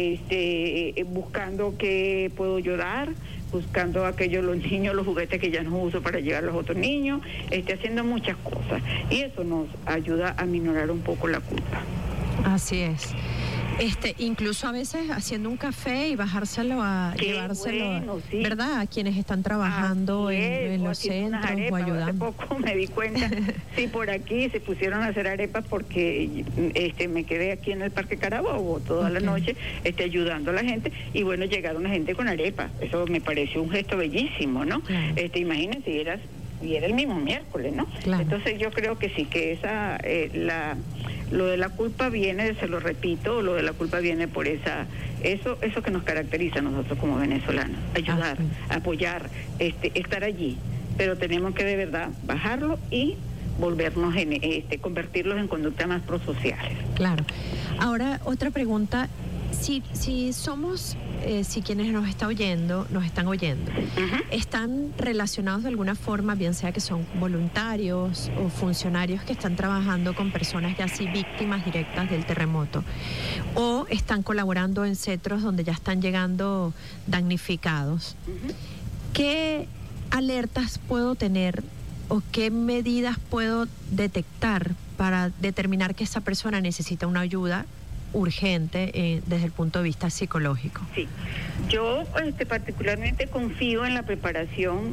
este, buscando qué puedo yo dar, buscando aquellos los niños, los juguetes que ya no uso para llevar a los otros niños, este, haciendo muchas cosas y eso nos ayuda a minorar un poco la culpa. Así es. Este, incluso a veces haciendo un café y bajárselo a Qué llevárselo, bueno, sí, ¿verdad?, a quienes están trabajando en, es, en o los centros arepas, o ayudando. Hace poco me di cuenta, sí, por aquí se pusieron a hacer arepas porque este me quedé aquí en el Parque Carabobo toda okay. la noche este, ayudando a la gente y bueno, llegaron la gente con arepas. Eso me pareció un gesto bellísimo, ¿no? Claro. Este, imagínense, eras y era el mismo miércoles, ¿no? Claro. Entonces yo creo que sí, que esa, eh, la, lo de la culpa viene, se lo repito, lo de la culpa viene por esa, eso, eso que nos caracteriza a nosotros como venezolanos, ayudar, ah, sí. apoyar, este, estar allí, pero tenemos que de verdad bajarlo y volvernos en, este, convertirlos en conductas más prosociales. Claro. Ahora, otra pregunta. Si, si somos, eh, si quienes nos están oyendo, nos están oyendo, uh-huh. están relacionados de alguna forma, bien sea que son voluntarios o funcionarios que están trabajando con personas ya así víctimas directas del terremoto, o están colaborando en centros donde ya están llegando damnificados, uh-huh. ¿qué alertas puedo tener o qué medidas puedo detectar para determinar que esa persona necesita una ayuda urgente eh, desde el punto de vista psicológico. Sí, yo este, particularmente confío en la preparación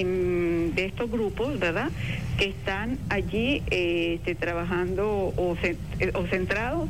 en, de estos grupos, ¿verdad?, que están allí eh, este, trabajando o, ce, o centrados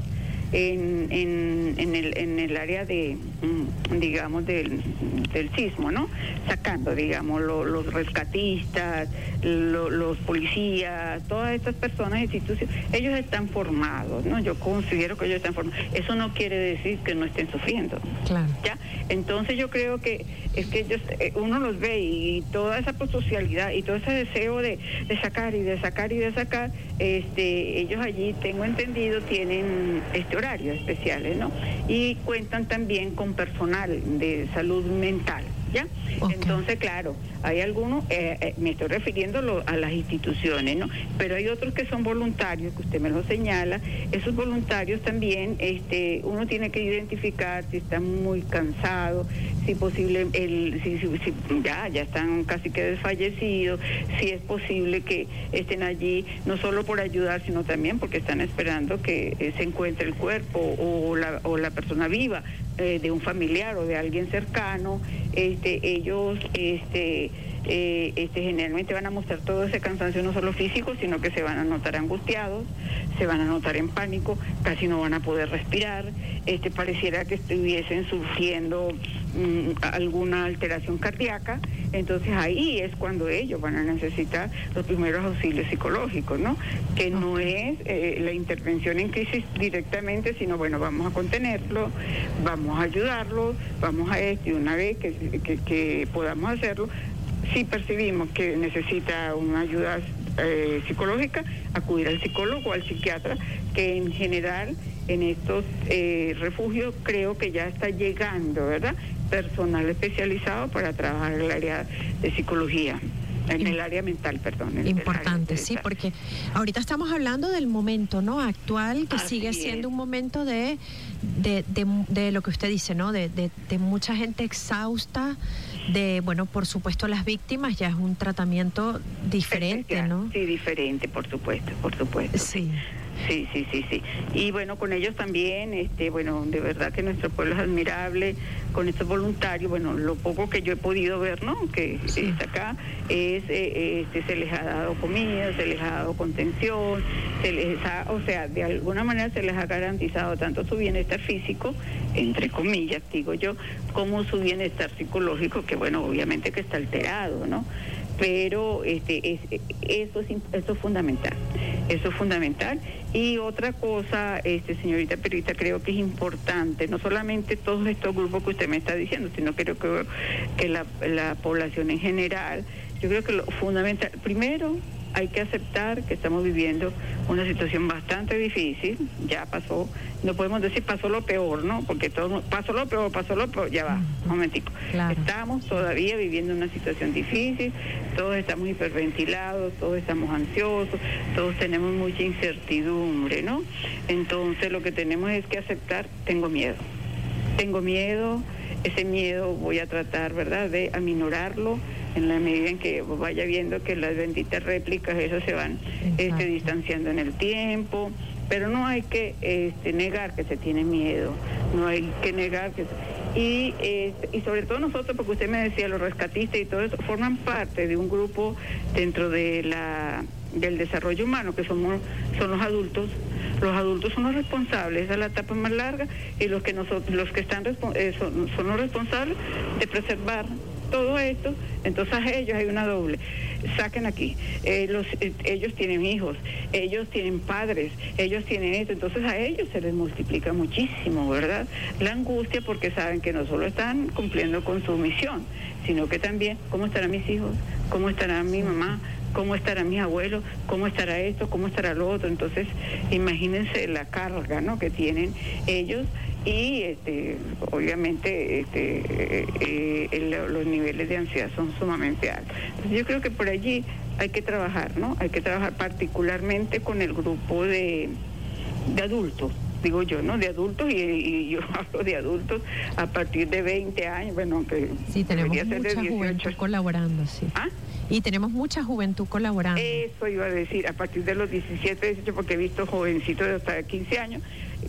en, en, en, el, en el área de, digamos, del, del sismo, ¿no? Sacando, digamos, lo, los rescatistas, lo, los policías, todas estas personas, instituciones, ellos están formados, ¿no? Yo considero que ellos están formados. Eso no quiere decir que no estén sufriendo. Claro. ¿Ya? Entonces yo creo que es que ellos, uno los ve y toda esa prosocialidad y todo ese deseo de, de sacar y de sacar y de sacar, este, ellos allí, tengo entendido, tienen este horarios especiales, ¿no? Y cuentan también con personal de salud mental, ¿ya? Okay. Entonces, claro, hay algunos, eh, eh, me estoy refiriendo lo, a las instituciones, ¿no? Pero hay otros que son voluntarios, que usted me lo señala. Esos voluntarios también, este, uno tiene que identificar si están muy cansados, si posible, el, si, si, si ya, ya están casi que desfallecidos, si es posible que estén allí, no solo por ayudar, sino también porque están esperando que eh, se encuentre el cuerpo o la, o la persona viva eh, de un familiar o de alguien cercano. Este, ellos este, eh, este, generalmente van a mostrar todo ese cansancio, no solo físico, sino que se van a notar angustiados, se van a notar en pánico, casi no van a poder respirar, este, pareciera que estuviesen sufriendo mmm, alguna alteración cardíaca. Entonces ahí es cuando ellos van a necesitar los primeros auxilios psicológicos, ¿no? Que no es eh, la intervención en crisis directamente, sino bueno, vamos a contenerlo, vamos a ayudarlo, vamos a esto, y una vez que, que, que podamos hacerlo, si percibimos que necesita una ayuda eh, psicológica, acudir al psicólogo o al psiquiatra, que en general en estos eh, refugios creo que ya está llegando, ¿verdad?, personal especializado para trabajar en el área de psicología, en el área mental, perdón. Importante, sí, porque ahorita estamos hablando del momento, ¿no?, actual, que Así sigue es. siendo un momento de, de, de, de lo que usted dice, ¿no?, de, de, de mucha gente exhausta, de, bueno, por supuesto las víctimas, ya es un tratamiento diferente, ¿no? Sí, diferente, por supuesto, por supuesto. Sí. Sí, sí, sí, sí. Y bueno, con ellos también, este, bueno, de verdad que nuestro pueblo es admirable, con estos voluntarios, bueno, lo poco que yo he podido ver, ¿no?, que sí. está acá, es, eh, este, se les ha dado comida, se les ha dado contención, se les ha, o sea, de alguna manera se les ha garantizado tanto su bienestar físico, entre comillas, digo yo, como su bienestar psicológico, que bueno, obviamente que está alterado, ¿no? Pero este es, eso es eso es fundamental, eso es fundamental. Y otra cosa, este señorita Perita, creo que es importante, no solamente todos estos grupos que usted me está diciendo, sino creo que, que la, la población en general, yo creo que lo fundamental, primero, hay que aceptar que estamos viviendo una situación bastante difícil, ya pasó, no podemos decir pasó lo peor, ¿no? Porque todo pasó lo peor, pasó lo peor, ya va, un momentico. Claro. Estamos todavía viviendo una situación difícil, todos estamos hiperventilados, todos estamos ansiosos, todos tenemos mucha incertidumbre, ¿no? Entonces lo que tenemos es que aceptar, tengo miedo, tengo miedo, ese miedo voy a tratar, ¿verdad?, de aminorarlo en la medida en que vaya viendo que las benditas réplicas, eso se van este, distanciando en el tiempo, pero no hay que este, negar que se tiene miedo, no hay que negar que... Y, este, y sobre todo nosotros, porque usted me decía, los rescatistas y todo eso, forman parte de un grupo dentro de la del desarrollo humano, que somos son los adultos. Los adultos son los responsables, esa es la etapa más larga, y los que nosotros, los que están eh, son, son los responsables de preservar todo esto. Entonces a ellos hay una doble, saquen aquí, eh, los, eh, ellos tienen hijos, ellos tienen padres, ellos tienen esto, entonces a ellos se les multiplica muchísimo, ¿verdad?, la angustia, porque saben que no solo están cumpliendo con su misión, sino que también, ¿cómo estarán mis hijos? ¿Cómo estará mi mamá? ¿Cómo estarán mis abuelos? ¿Cómo estará esto? ¿Cómo estará lo otro? Entonces, imagínense la carga, ¿no?, que tienen ellos, y este, obviamente este, eh, eh, el, los niveles de ansiedad son sumamente altos. Entonces, yo creo que por allí hay que trabajar, ¿no? Hay que trabajar particularmente con el grupo de, de adultos, digo yo, ¿no? De adultos, y, y yo hablo de adultos a partir de veinte años, bueno, aunque sí, tenemos mucha de juventud colaborando, sí. ¿Ah? Y tenemos mucha juventud colaborando. Eso iba a decir, a partir de los diecisiete, dieciocho, porque he visto jovencitos de hasta quince años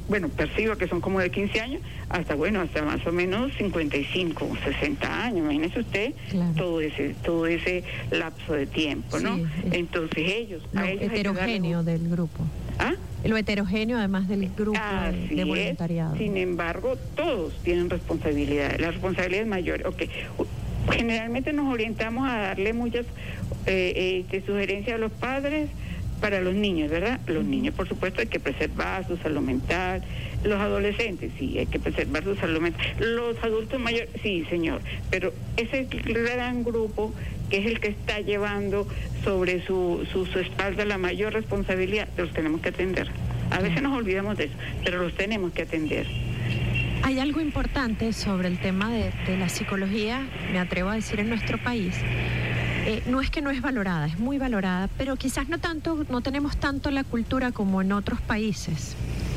bueno, percibo que son como de quince años, hasta, bueno, hasta más o menos cincuenta y cinco, sesenta años, imagínese usted, claro. todo ese todo ese lapso de tiempo, ¿no? Sí, entonces ellos... Lo a ellos heterogéneo darle... del grupo. ¿Ah? Lo heterogéneo además del grupo Así de, de voluntariado. Es. Sin embargo, todos tienen responsabilidades, las responsabilidades mayores. Okay. Generalmente nos orientamos a darle muchas eh, eh, sugerencias a los padres para los niños, ¿verdad? Los niños, por supuesto, hay que preservar su salud mental. Los adolescentes, sí, hay que preservar su salud mental. Los adultos mayores, sí, señor. Pero ese gran grupo que es el que está llevando sobre su, su, su espalda la mayor responsabilidad, los tenemos que atender. A veces nos olvidamos de eso, pero los tenemos que atender. Hay algo importante sobre el tema de, de la psicología, me atrevo a decir, en nuestro país. Eh, no es que no es valorada, es muy valorada, pero quizás no tanto, no tenemos tanto la cultura como en otros países.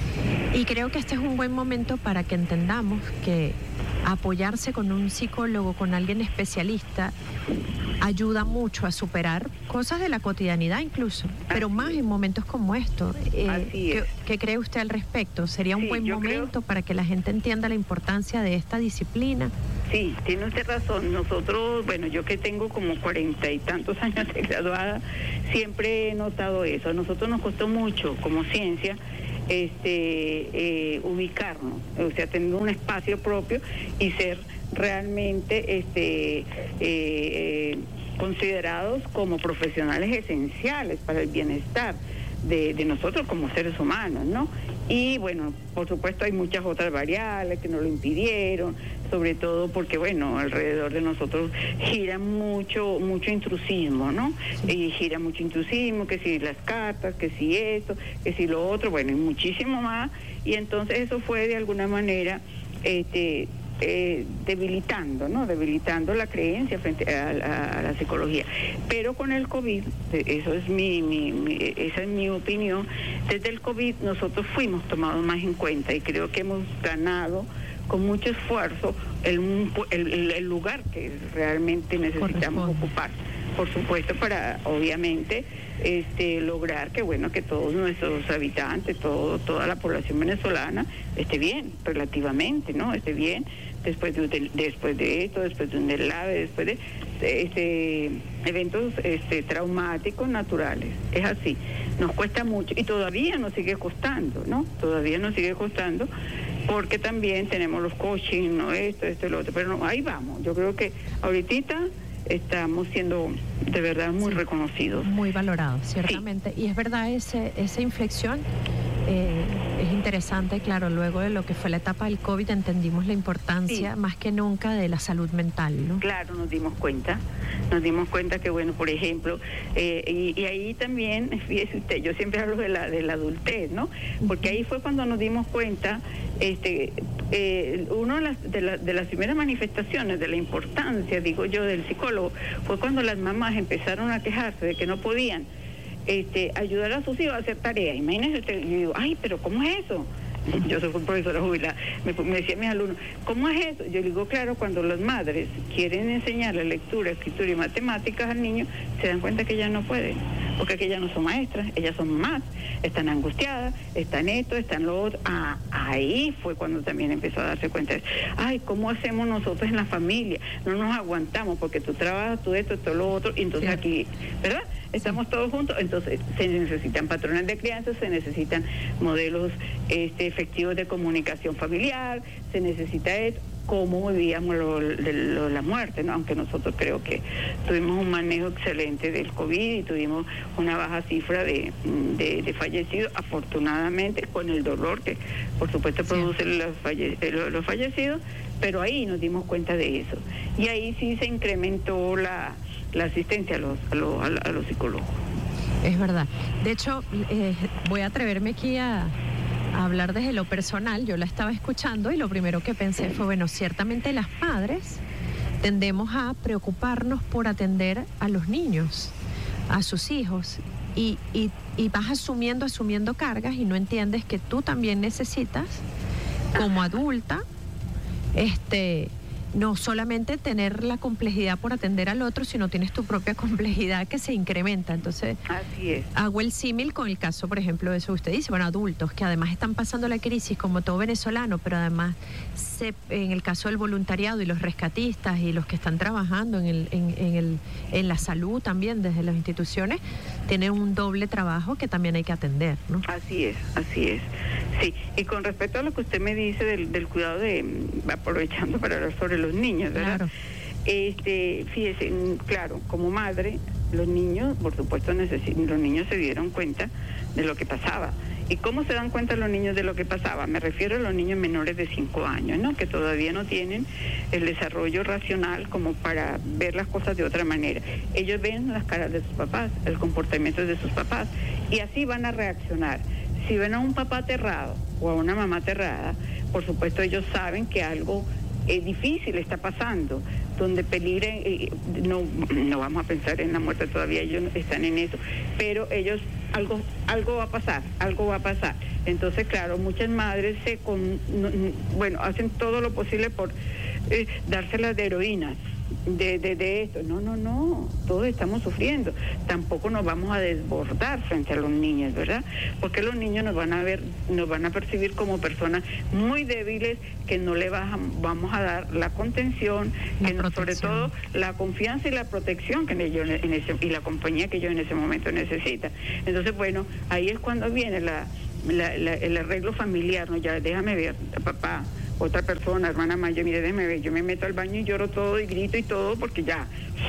Y creo que este es un buen momento para que entendamos que apoyarse con un psicólogo, con alguien especialista, ayuda mucho a superar cosas de la cotidianidad incluso, pero más en momentos como estos. Eh, ¿qué, ¿Qué cree usted al respecto? ¿Sería un sí, buen momento creo... para que la gente entienda la importancia de esta disciplina? Sí, tiene usted razón. Nosotros, bueno, yo que tengo como cuarenta y tantos años de graduada, siempre he notado eso. A nosotros nos costó mucho como ciencia este eh, ubicarnos, o sea, tener un espacio propio y ser realmente este eh, eh, considerados como profesionales esenciales para el bienestar de, de nosotros como seres humanos, ¿no? Y bueno, por supuesto hay muchas otras variables que nos lo impidieron, sobre todo porque, bueno, alrededor de nosotros gira mucho mucho intrusismo, ¿no? Y gira mucho intrusismo, que si las cartas, que si esto, que si lo otro, bueno, y muchísimo más, y entonces eso fue de alguna manera este Eh, debilitando, ¿no? Debilitando la creencia frente a, a, a la psicología. Pero con el COVID, eso es mi, mi, mi, esa es mi opinión, desde el COVID nosotros fuimos tomados más en cuenta y creo que hemos ganado con mucho esfuerzo el, el, el lugar que realmente necesitamos ocupar. Por supuesto, para obviamente este lograr que bueno que todos nuestros habitantes, todo toda la población venezolana esté bien, relativamente, ¿no? Esté bien después de, de después de esto, después de un deslave, después de este eventos este traumáticos naturales. Es así. Nos cuesta mucho y todavía nos sigue costando, ¿no? Todavía nos sigue costando porque también tenemos los coaching, ¿no? Esto, esto y lo otro, pero no, ahí vamos. Yo creo que ahorita estamos siendo de verdad muy sí, reconocidos. Muy valorados, ciertamente. Sí. Y es verdad, ese, esa inflexión eh, es interesante, claro, luego de lo que fue la etapa del COVID entendimos la importancia sí. más que nunca de la salud mental, ¿no? Claro, nos dimos cuenta, nos dimos cuenta que, bueno, por ejemplo, eh, y, y ahí también, fíjese usted, yo siempre hablo de la, de la adultez, ¿no? Porque ahí fue cuando nos dimos cuenta, este, eh, una de las, de, la, de las primeras manifestaciones de la importancia, digo yo, del psicólogo, fue cuando las mamás empezaron a quejarse de que no podían este, ayudar a sus hijos a hacer tareas. Imagínense usted, yo digo, ay, pero ¿cómo es eso? Yo soy profesora jubilada, me, me decían mis alumnos, ¿cómo es eso? Yo digo, claro, cuando las madres quieren enseñarle lectura, escritura y matemáticas al niño, se dan cuenta que ellas no pueden, porque que ellas no son maestras, ellas son mamás, están angustiadas, están esto, están lo otro. Ah, ahí fue cuando también empezó a darse cuenta de, ay, ¿cómo hacemos nosotros en la familia? No nos aguantamos porque tú trabajas, tú esto, todo lo otro, y entonces sí. aquí, ¿verdad? Estamos todos juntos, entonces se necesitan patrones de crianza, se necesitan modelos este, efectivos de comunicación familiar, se necesita esto, cómo vivíamos lo, de lo, la muerte, ¿no? Aunque nosotros creo que tuvimos un manejo excelente del COVID y tuvimos una baja cifra de, de, de fallecidos, afortunadamente, con el dolor que por supuesto produce sí. los, falle, los, los fallecidos, pero ahí nos dimos cuenta de eso. Y ahí sí se incrementó la... la asistencia a los, a los, a los psicólogos. Es verdad. De hecho, eh, voy a atreverme aquí a, a hablar desde lo personal. Yo la estaba escuchando y lo primero que pensé fue, bueno, ciertamente las madres tendemos a preocuparnos por atender a los niños, a sus hijos, y, y, y vas asumiendo, asumiendo cargas y no entiendes que tú también necesitas, como adulta, este... no solamente tener la complejidad por atender al otro, sino tienes tu propia complejidad que se incrementa. Entonces, así es. Hago el símil con el caso, por ejemplo, de eso que usted dice, bueno, adultos que además están pasando la crisis como todo venezolano, pero además se, en el caso del voluntariado y los rescatistas y los que están trabajando en, el, en, en, el, en la salud también desde las instituciones, tienen un doble trabajo que también hay que atender, ¿no? Así es, así es. Sí, y con respecto a lo que usted me dice del, del cuidado de, aprovechando para hablar sobre los niños, ¿verdad? Claro. Este, fíjese, claro, como madre, los niños, por supuesto, necesitan, los niños se dieron cuenta de lo que pasaba. ¿Y cómo se dan cuenta los niños de lo que pasaba? Me refiero a los niños menores de cinco años, ¿no? Que todavía no tienen el desarrollo racional como para ver las cosas de otra manera. Ellos ven las caras de sus papás, el comportamiento de sus papás, y así van a reaccionar. Si ven a un papá aterrado o a una mamá aterrada, por supuesto ellos saben que algo eh, difícil está pasando, donde peligre, eh, no, no vamos a pensar en la muerte todavía, ellos están en eso, pero ellos, algo, algo va a pasar, algo va a pasar. Entonces, claro, muchas madres se con, no, bueno, hacen todo lo posible por eh, dárselas de heroínas. De, de, de esto, no, no, no, todos estamos sufriendo, tampoco nos vamos a desbordar frente a los niños, ¿verdad? Porque los niños nos van a ver, nos van a percibir como personas muy débiles que no le bajan, vamos a dar la contención, que no, sobre todo la confianza y la protección que ellos en ese, y la compañía que ellos en ese momento necesitan. Entonces, bueno, ahí es cuando viene la, la, la, el arreglo familiar, ¿no? Ya déjame ver, papá, otra persona, hermana mayor, mire, déjeme ver, yo me meto al baño y lloro todo y grito y todo porque ya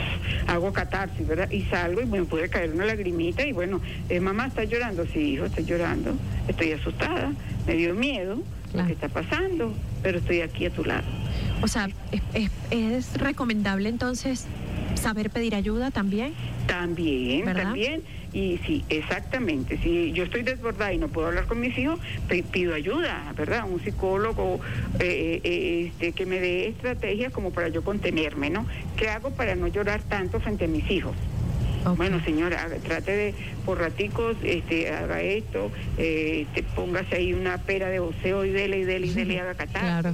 hago catarsis, ¿verdad? Y salgo y me puede caer una lagrimita y bueno, eh, mamá, ¿está llorando? Sí, hijo, estoy llorando, estoy asustada, me dio miedo lo que está pasando, pero estoy aquí a tu lado. O sea, ¿es, es, es recomendable entonces saber pedir ayuda también? También, ¿verdad? También. Y sí, exactamente. Si yo estoy desbordada y no puedo hablar con mis hijos, pido ayuda, ¿verdad? Un psicólogo eh, eh, este, que me dé estrategias como para yo contenerme, ¿no? ¿Qué hago para no llorar tanto frente a mis hijos? Okay. Bueno, señora, trate de, por raticos, este, haga esto, eh, este, póngase ahí una pera de voceo y dele y dele y dele y haga catarsis. Claro.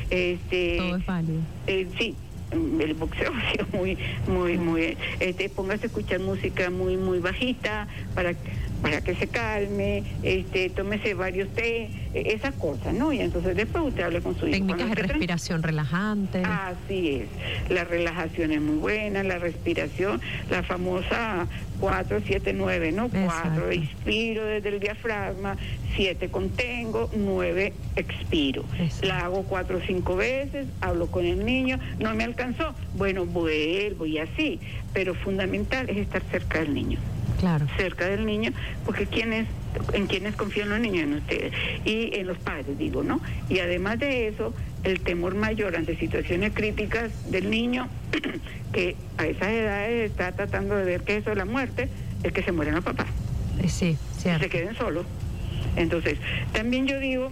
Este, todo es válido. Eh, sí. El boxeo ha sido muy, muy, muy, este, póngase a escuchar música muy, muy bajita para, para que se calme, este, tómese varios té, esas cosas, ¿no? Y entonces después usted hable con su hijo. Técnicas de respiración relajante. Así es, la relajación es muy buena, la respiración, la famosa cuatro, siete, nueve, ¿no? cuatro, inspiro desde el diafragma, siete contengo, nueve expiro. Exacto. La hago cuatro o cinco veces, hablo con el niño, no me alcanzó, bueno, vuelvo y así, pero fundamental es estar cerca del niño. Claro. Cerca del niño, porque ¿quiénes, en quiénes confían los niños? En ustedes y en los padres, digo, ¿no? Y además de eso, el temor mayor ante situaciones críticas del niño, que a esas edades está tratando de ver que eso es la muerte, es que se mueren los papás. Sí, cierto. Se queden solos. Entonces, también yo digo,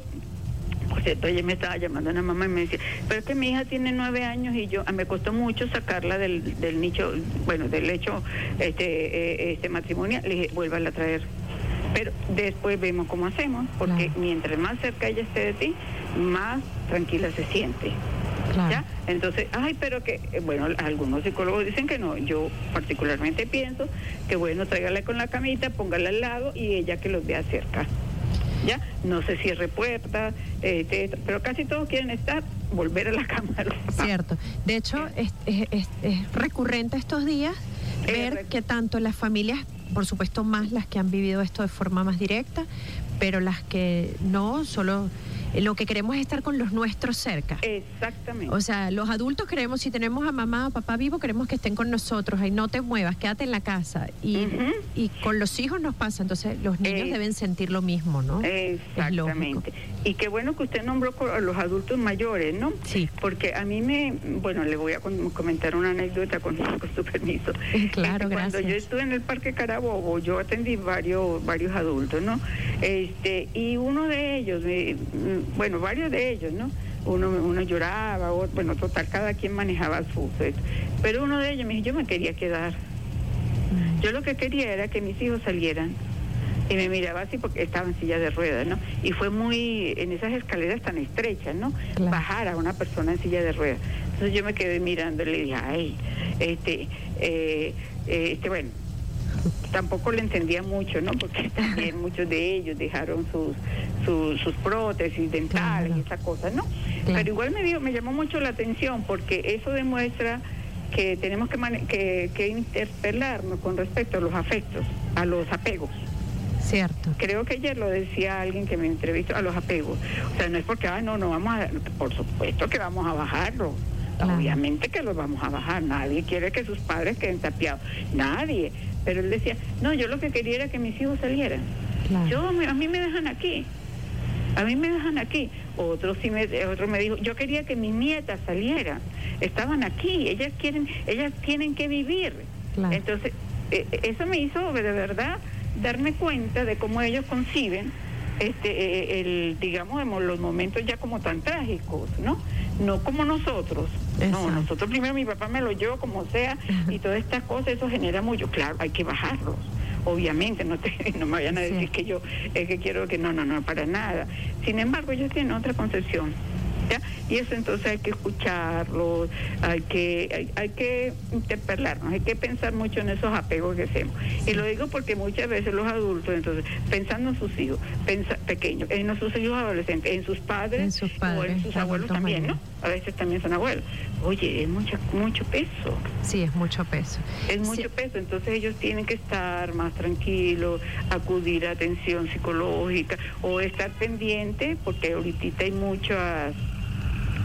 por cierto, ella me estaba llamando a una mamá y me decía, pero es que mi hija tiene nueve años y yo, me costó mucho sacarla del, del nicho, bueno, del hecho este, eh, este matrimonial, le dije, vuélvala a traer. Pero después vemos cómo hacemos, porque claro, mientras más cerca ella esté de ti, más tranquila se siente. Claro. ¿Ya? Entonces, ay, pero que, bueno, algunos psicólogos dicen que no, yo particularmente pienso que bueno, tráigala con la camita, póngala al lado y ella que los vea cerca. ¿Ya? No se cierre puertas, este, pero casi todos quieren estar, volver a la cama. Cierto. De hecho, es, es, es, es recurrente estos días ver eh, que tanto las familias, por supuesto más las que han vivido esto de forma más directa, pero las que no, solo lo que queremos es estar con los nuestros cerca. Exactamente. O sea, los adultos queremos, si tenemos a mamá o papá vivo, queremos que estén con nosotros, ahí no te muevas, quédate en la casa. Y, uh-huh, y con los hijos nos pasa, entonces los niños eh, deben sentir lo mismo, ¿no? Exactamente. Y qué bueno que usted nombró a los adultos mayores, ¿no? Sí. Porque a mí me, bueno, le voy a comentar una anécdota con, con su permiso. Claro, este, gracias. Cuando yo estuve en el Parque Carabobo, yo atendí varios, varios adultos, ¿no? Este, y uno de ellos, me, bueno, varios de ellos, ¿no? Uno, uno lloraba, otro, bueno, total, cada quien manejaba su... Pero uno de ellos me dijo, yo me quería quedar. Yo lo que quería era que mis hijos salieran y me miraba así porque estaba en silla de ruedas, ¿no? Y fue muy, en esas escaleras tan estrechas, ¿no? Claro. Bajar a una persona en silla de ruedas. Entonces yo me quedé mirando y le dije, ay, este, eh, eh, este, bueno, tampoco le entendía mucho, ¿no? Porque también muchos de ellos dejaron sus sus, sus prótesis dentales, claro, y esas cosas, ¿no? Claro. Pero igual me dio, me llamó mucho la atención porque eso demuestra que tenemos que, que, que interpelarnos con respecto a los afectos, a los apegos. Cierto. Creo que ayer lo decía alguien que me entrevistó, a los apegos. O sea, no es porque, ah, no, no vamos a, por supuesto que vamos a bajarlo. Claro. Obviamente que los vamos a bajar. Nadie quiere que sus padres queden tapiados. Nadie. Pero él decía, no, yo lo que quería era que mis hijos salieran. Claro. Yo, a mí me dejan aquí. A mí me dejan aquí. Otro sí me, otro me dijo, yo quería que mis nietas salieran. Estaban aquí. Ellas quieren, ellas tienen que vivir. Claro. Entonces, eh, eso me hizo de verdad darme cuenta de cómo ellos conciben este el digamos los momentos ya como tan trágicos, ¿no? No como nosotros. Exacto. No, nosotros primero mi papá me lo llevó como sea y todas estas cosas, eso genera mucho. Claro, hay que bajarlos. Obviamente, no te, no me vayan a decir, sí, que yo es que quiero que no, no, no, para nada. Sin embargo, ellos tienen otra concepción, ¿ya? Y eso entonces hay que escucharlos, hay que hay, hay que interpelarnos, hay que pensar mucho en esos apegos que hacemos. Y lo digo porque muchas veces los adultos, entonces, pensando en sus hijos, pensa, pequeños, en sus hijos adolescentes, en sus padres, en sus padres o en sus abuelos también, ¿no? A veces también son abuelos. Oye, es mucho, mucho peso. Sí, es mucho peso. Es mucho sí. peso, entonces ellos tienen que estar más tranquilos, acudir a atención psicológica o estar pendiente, porque ahorita hay muchas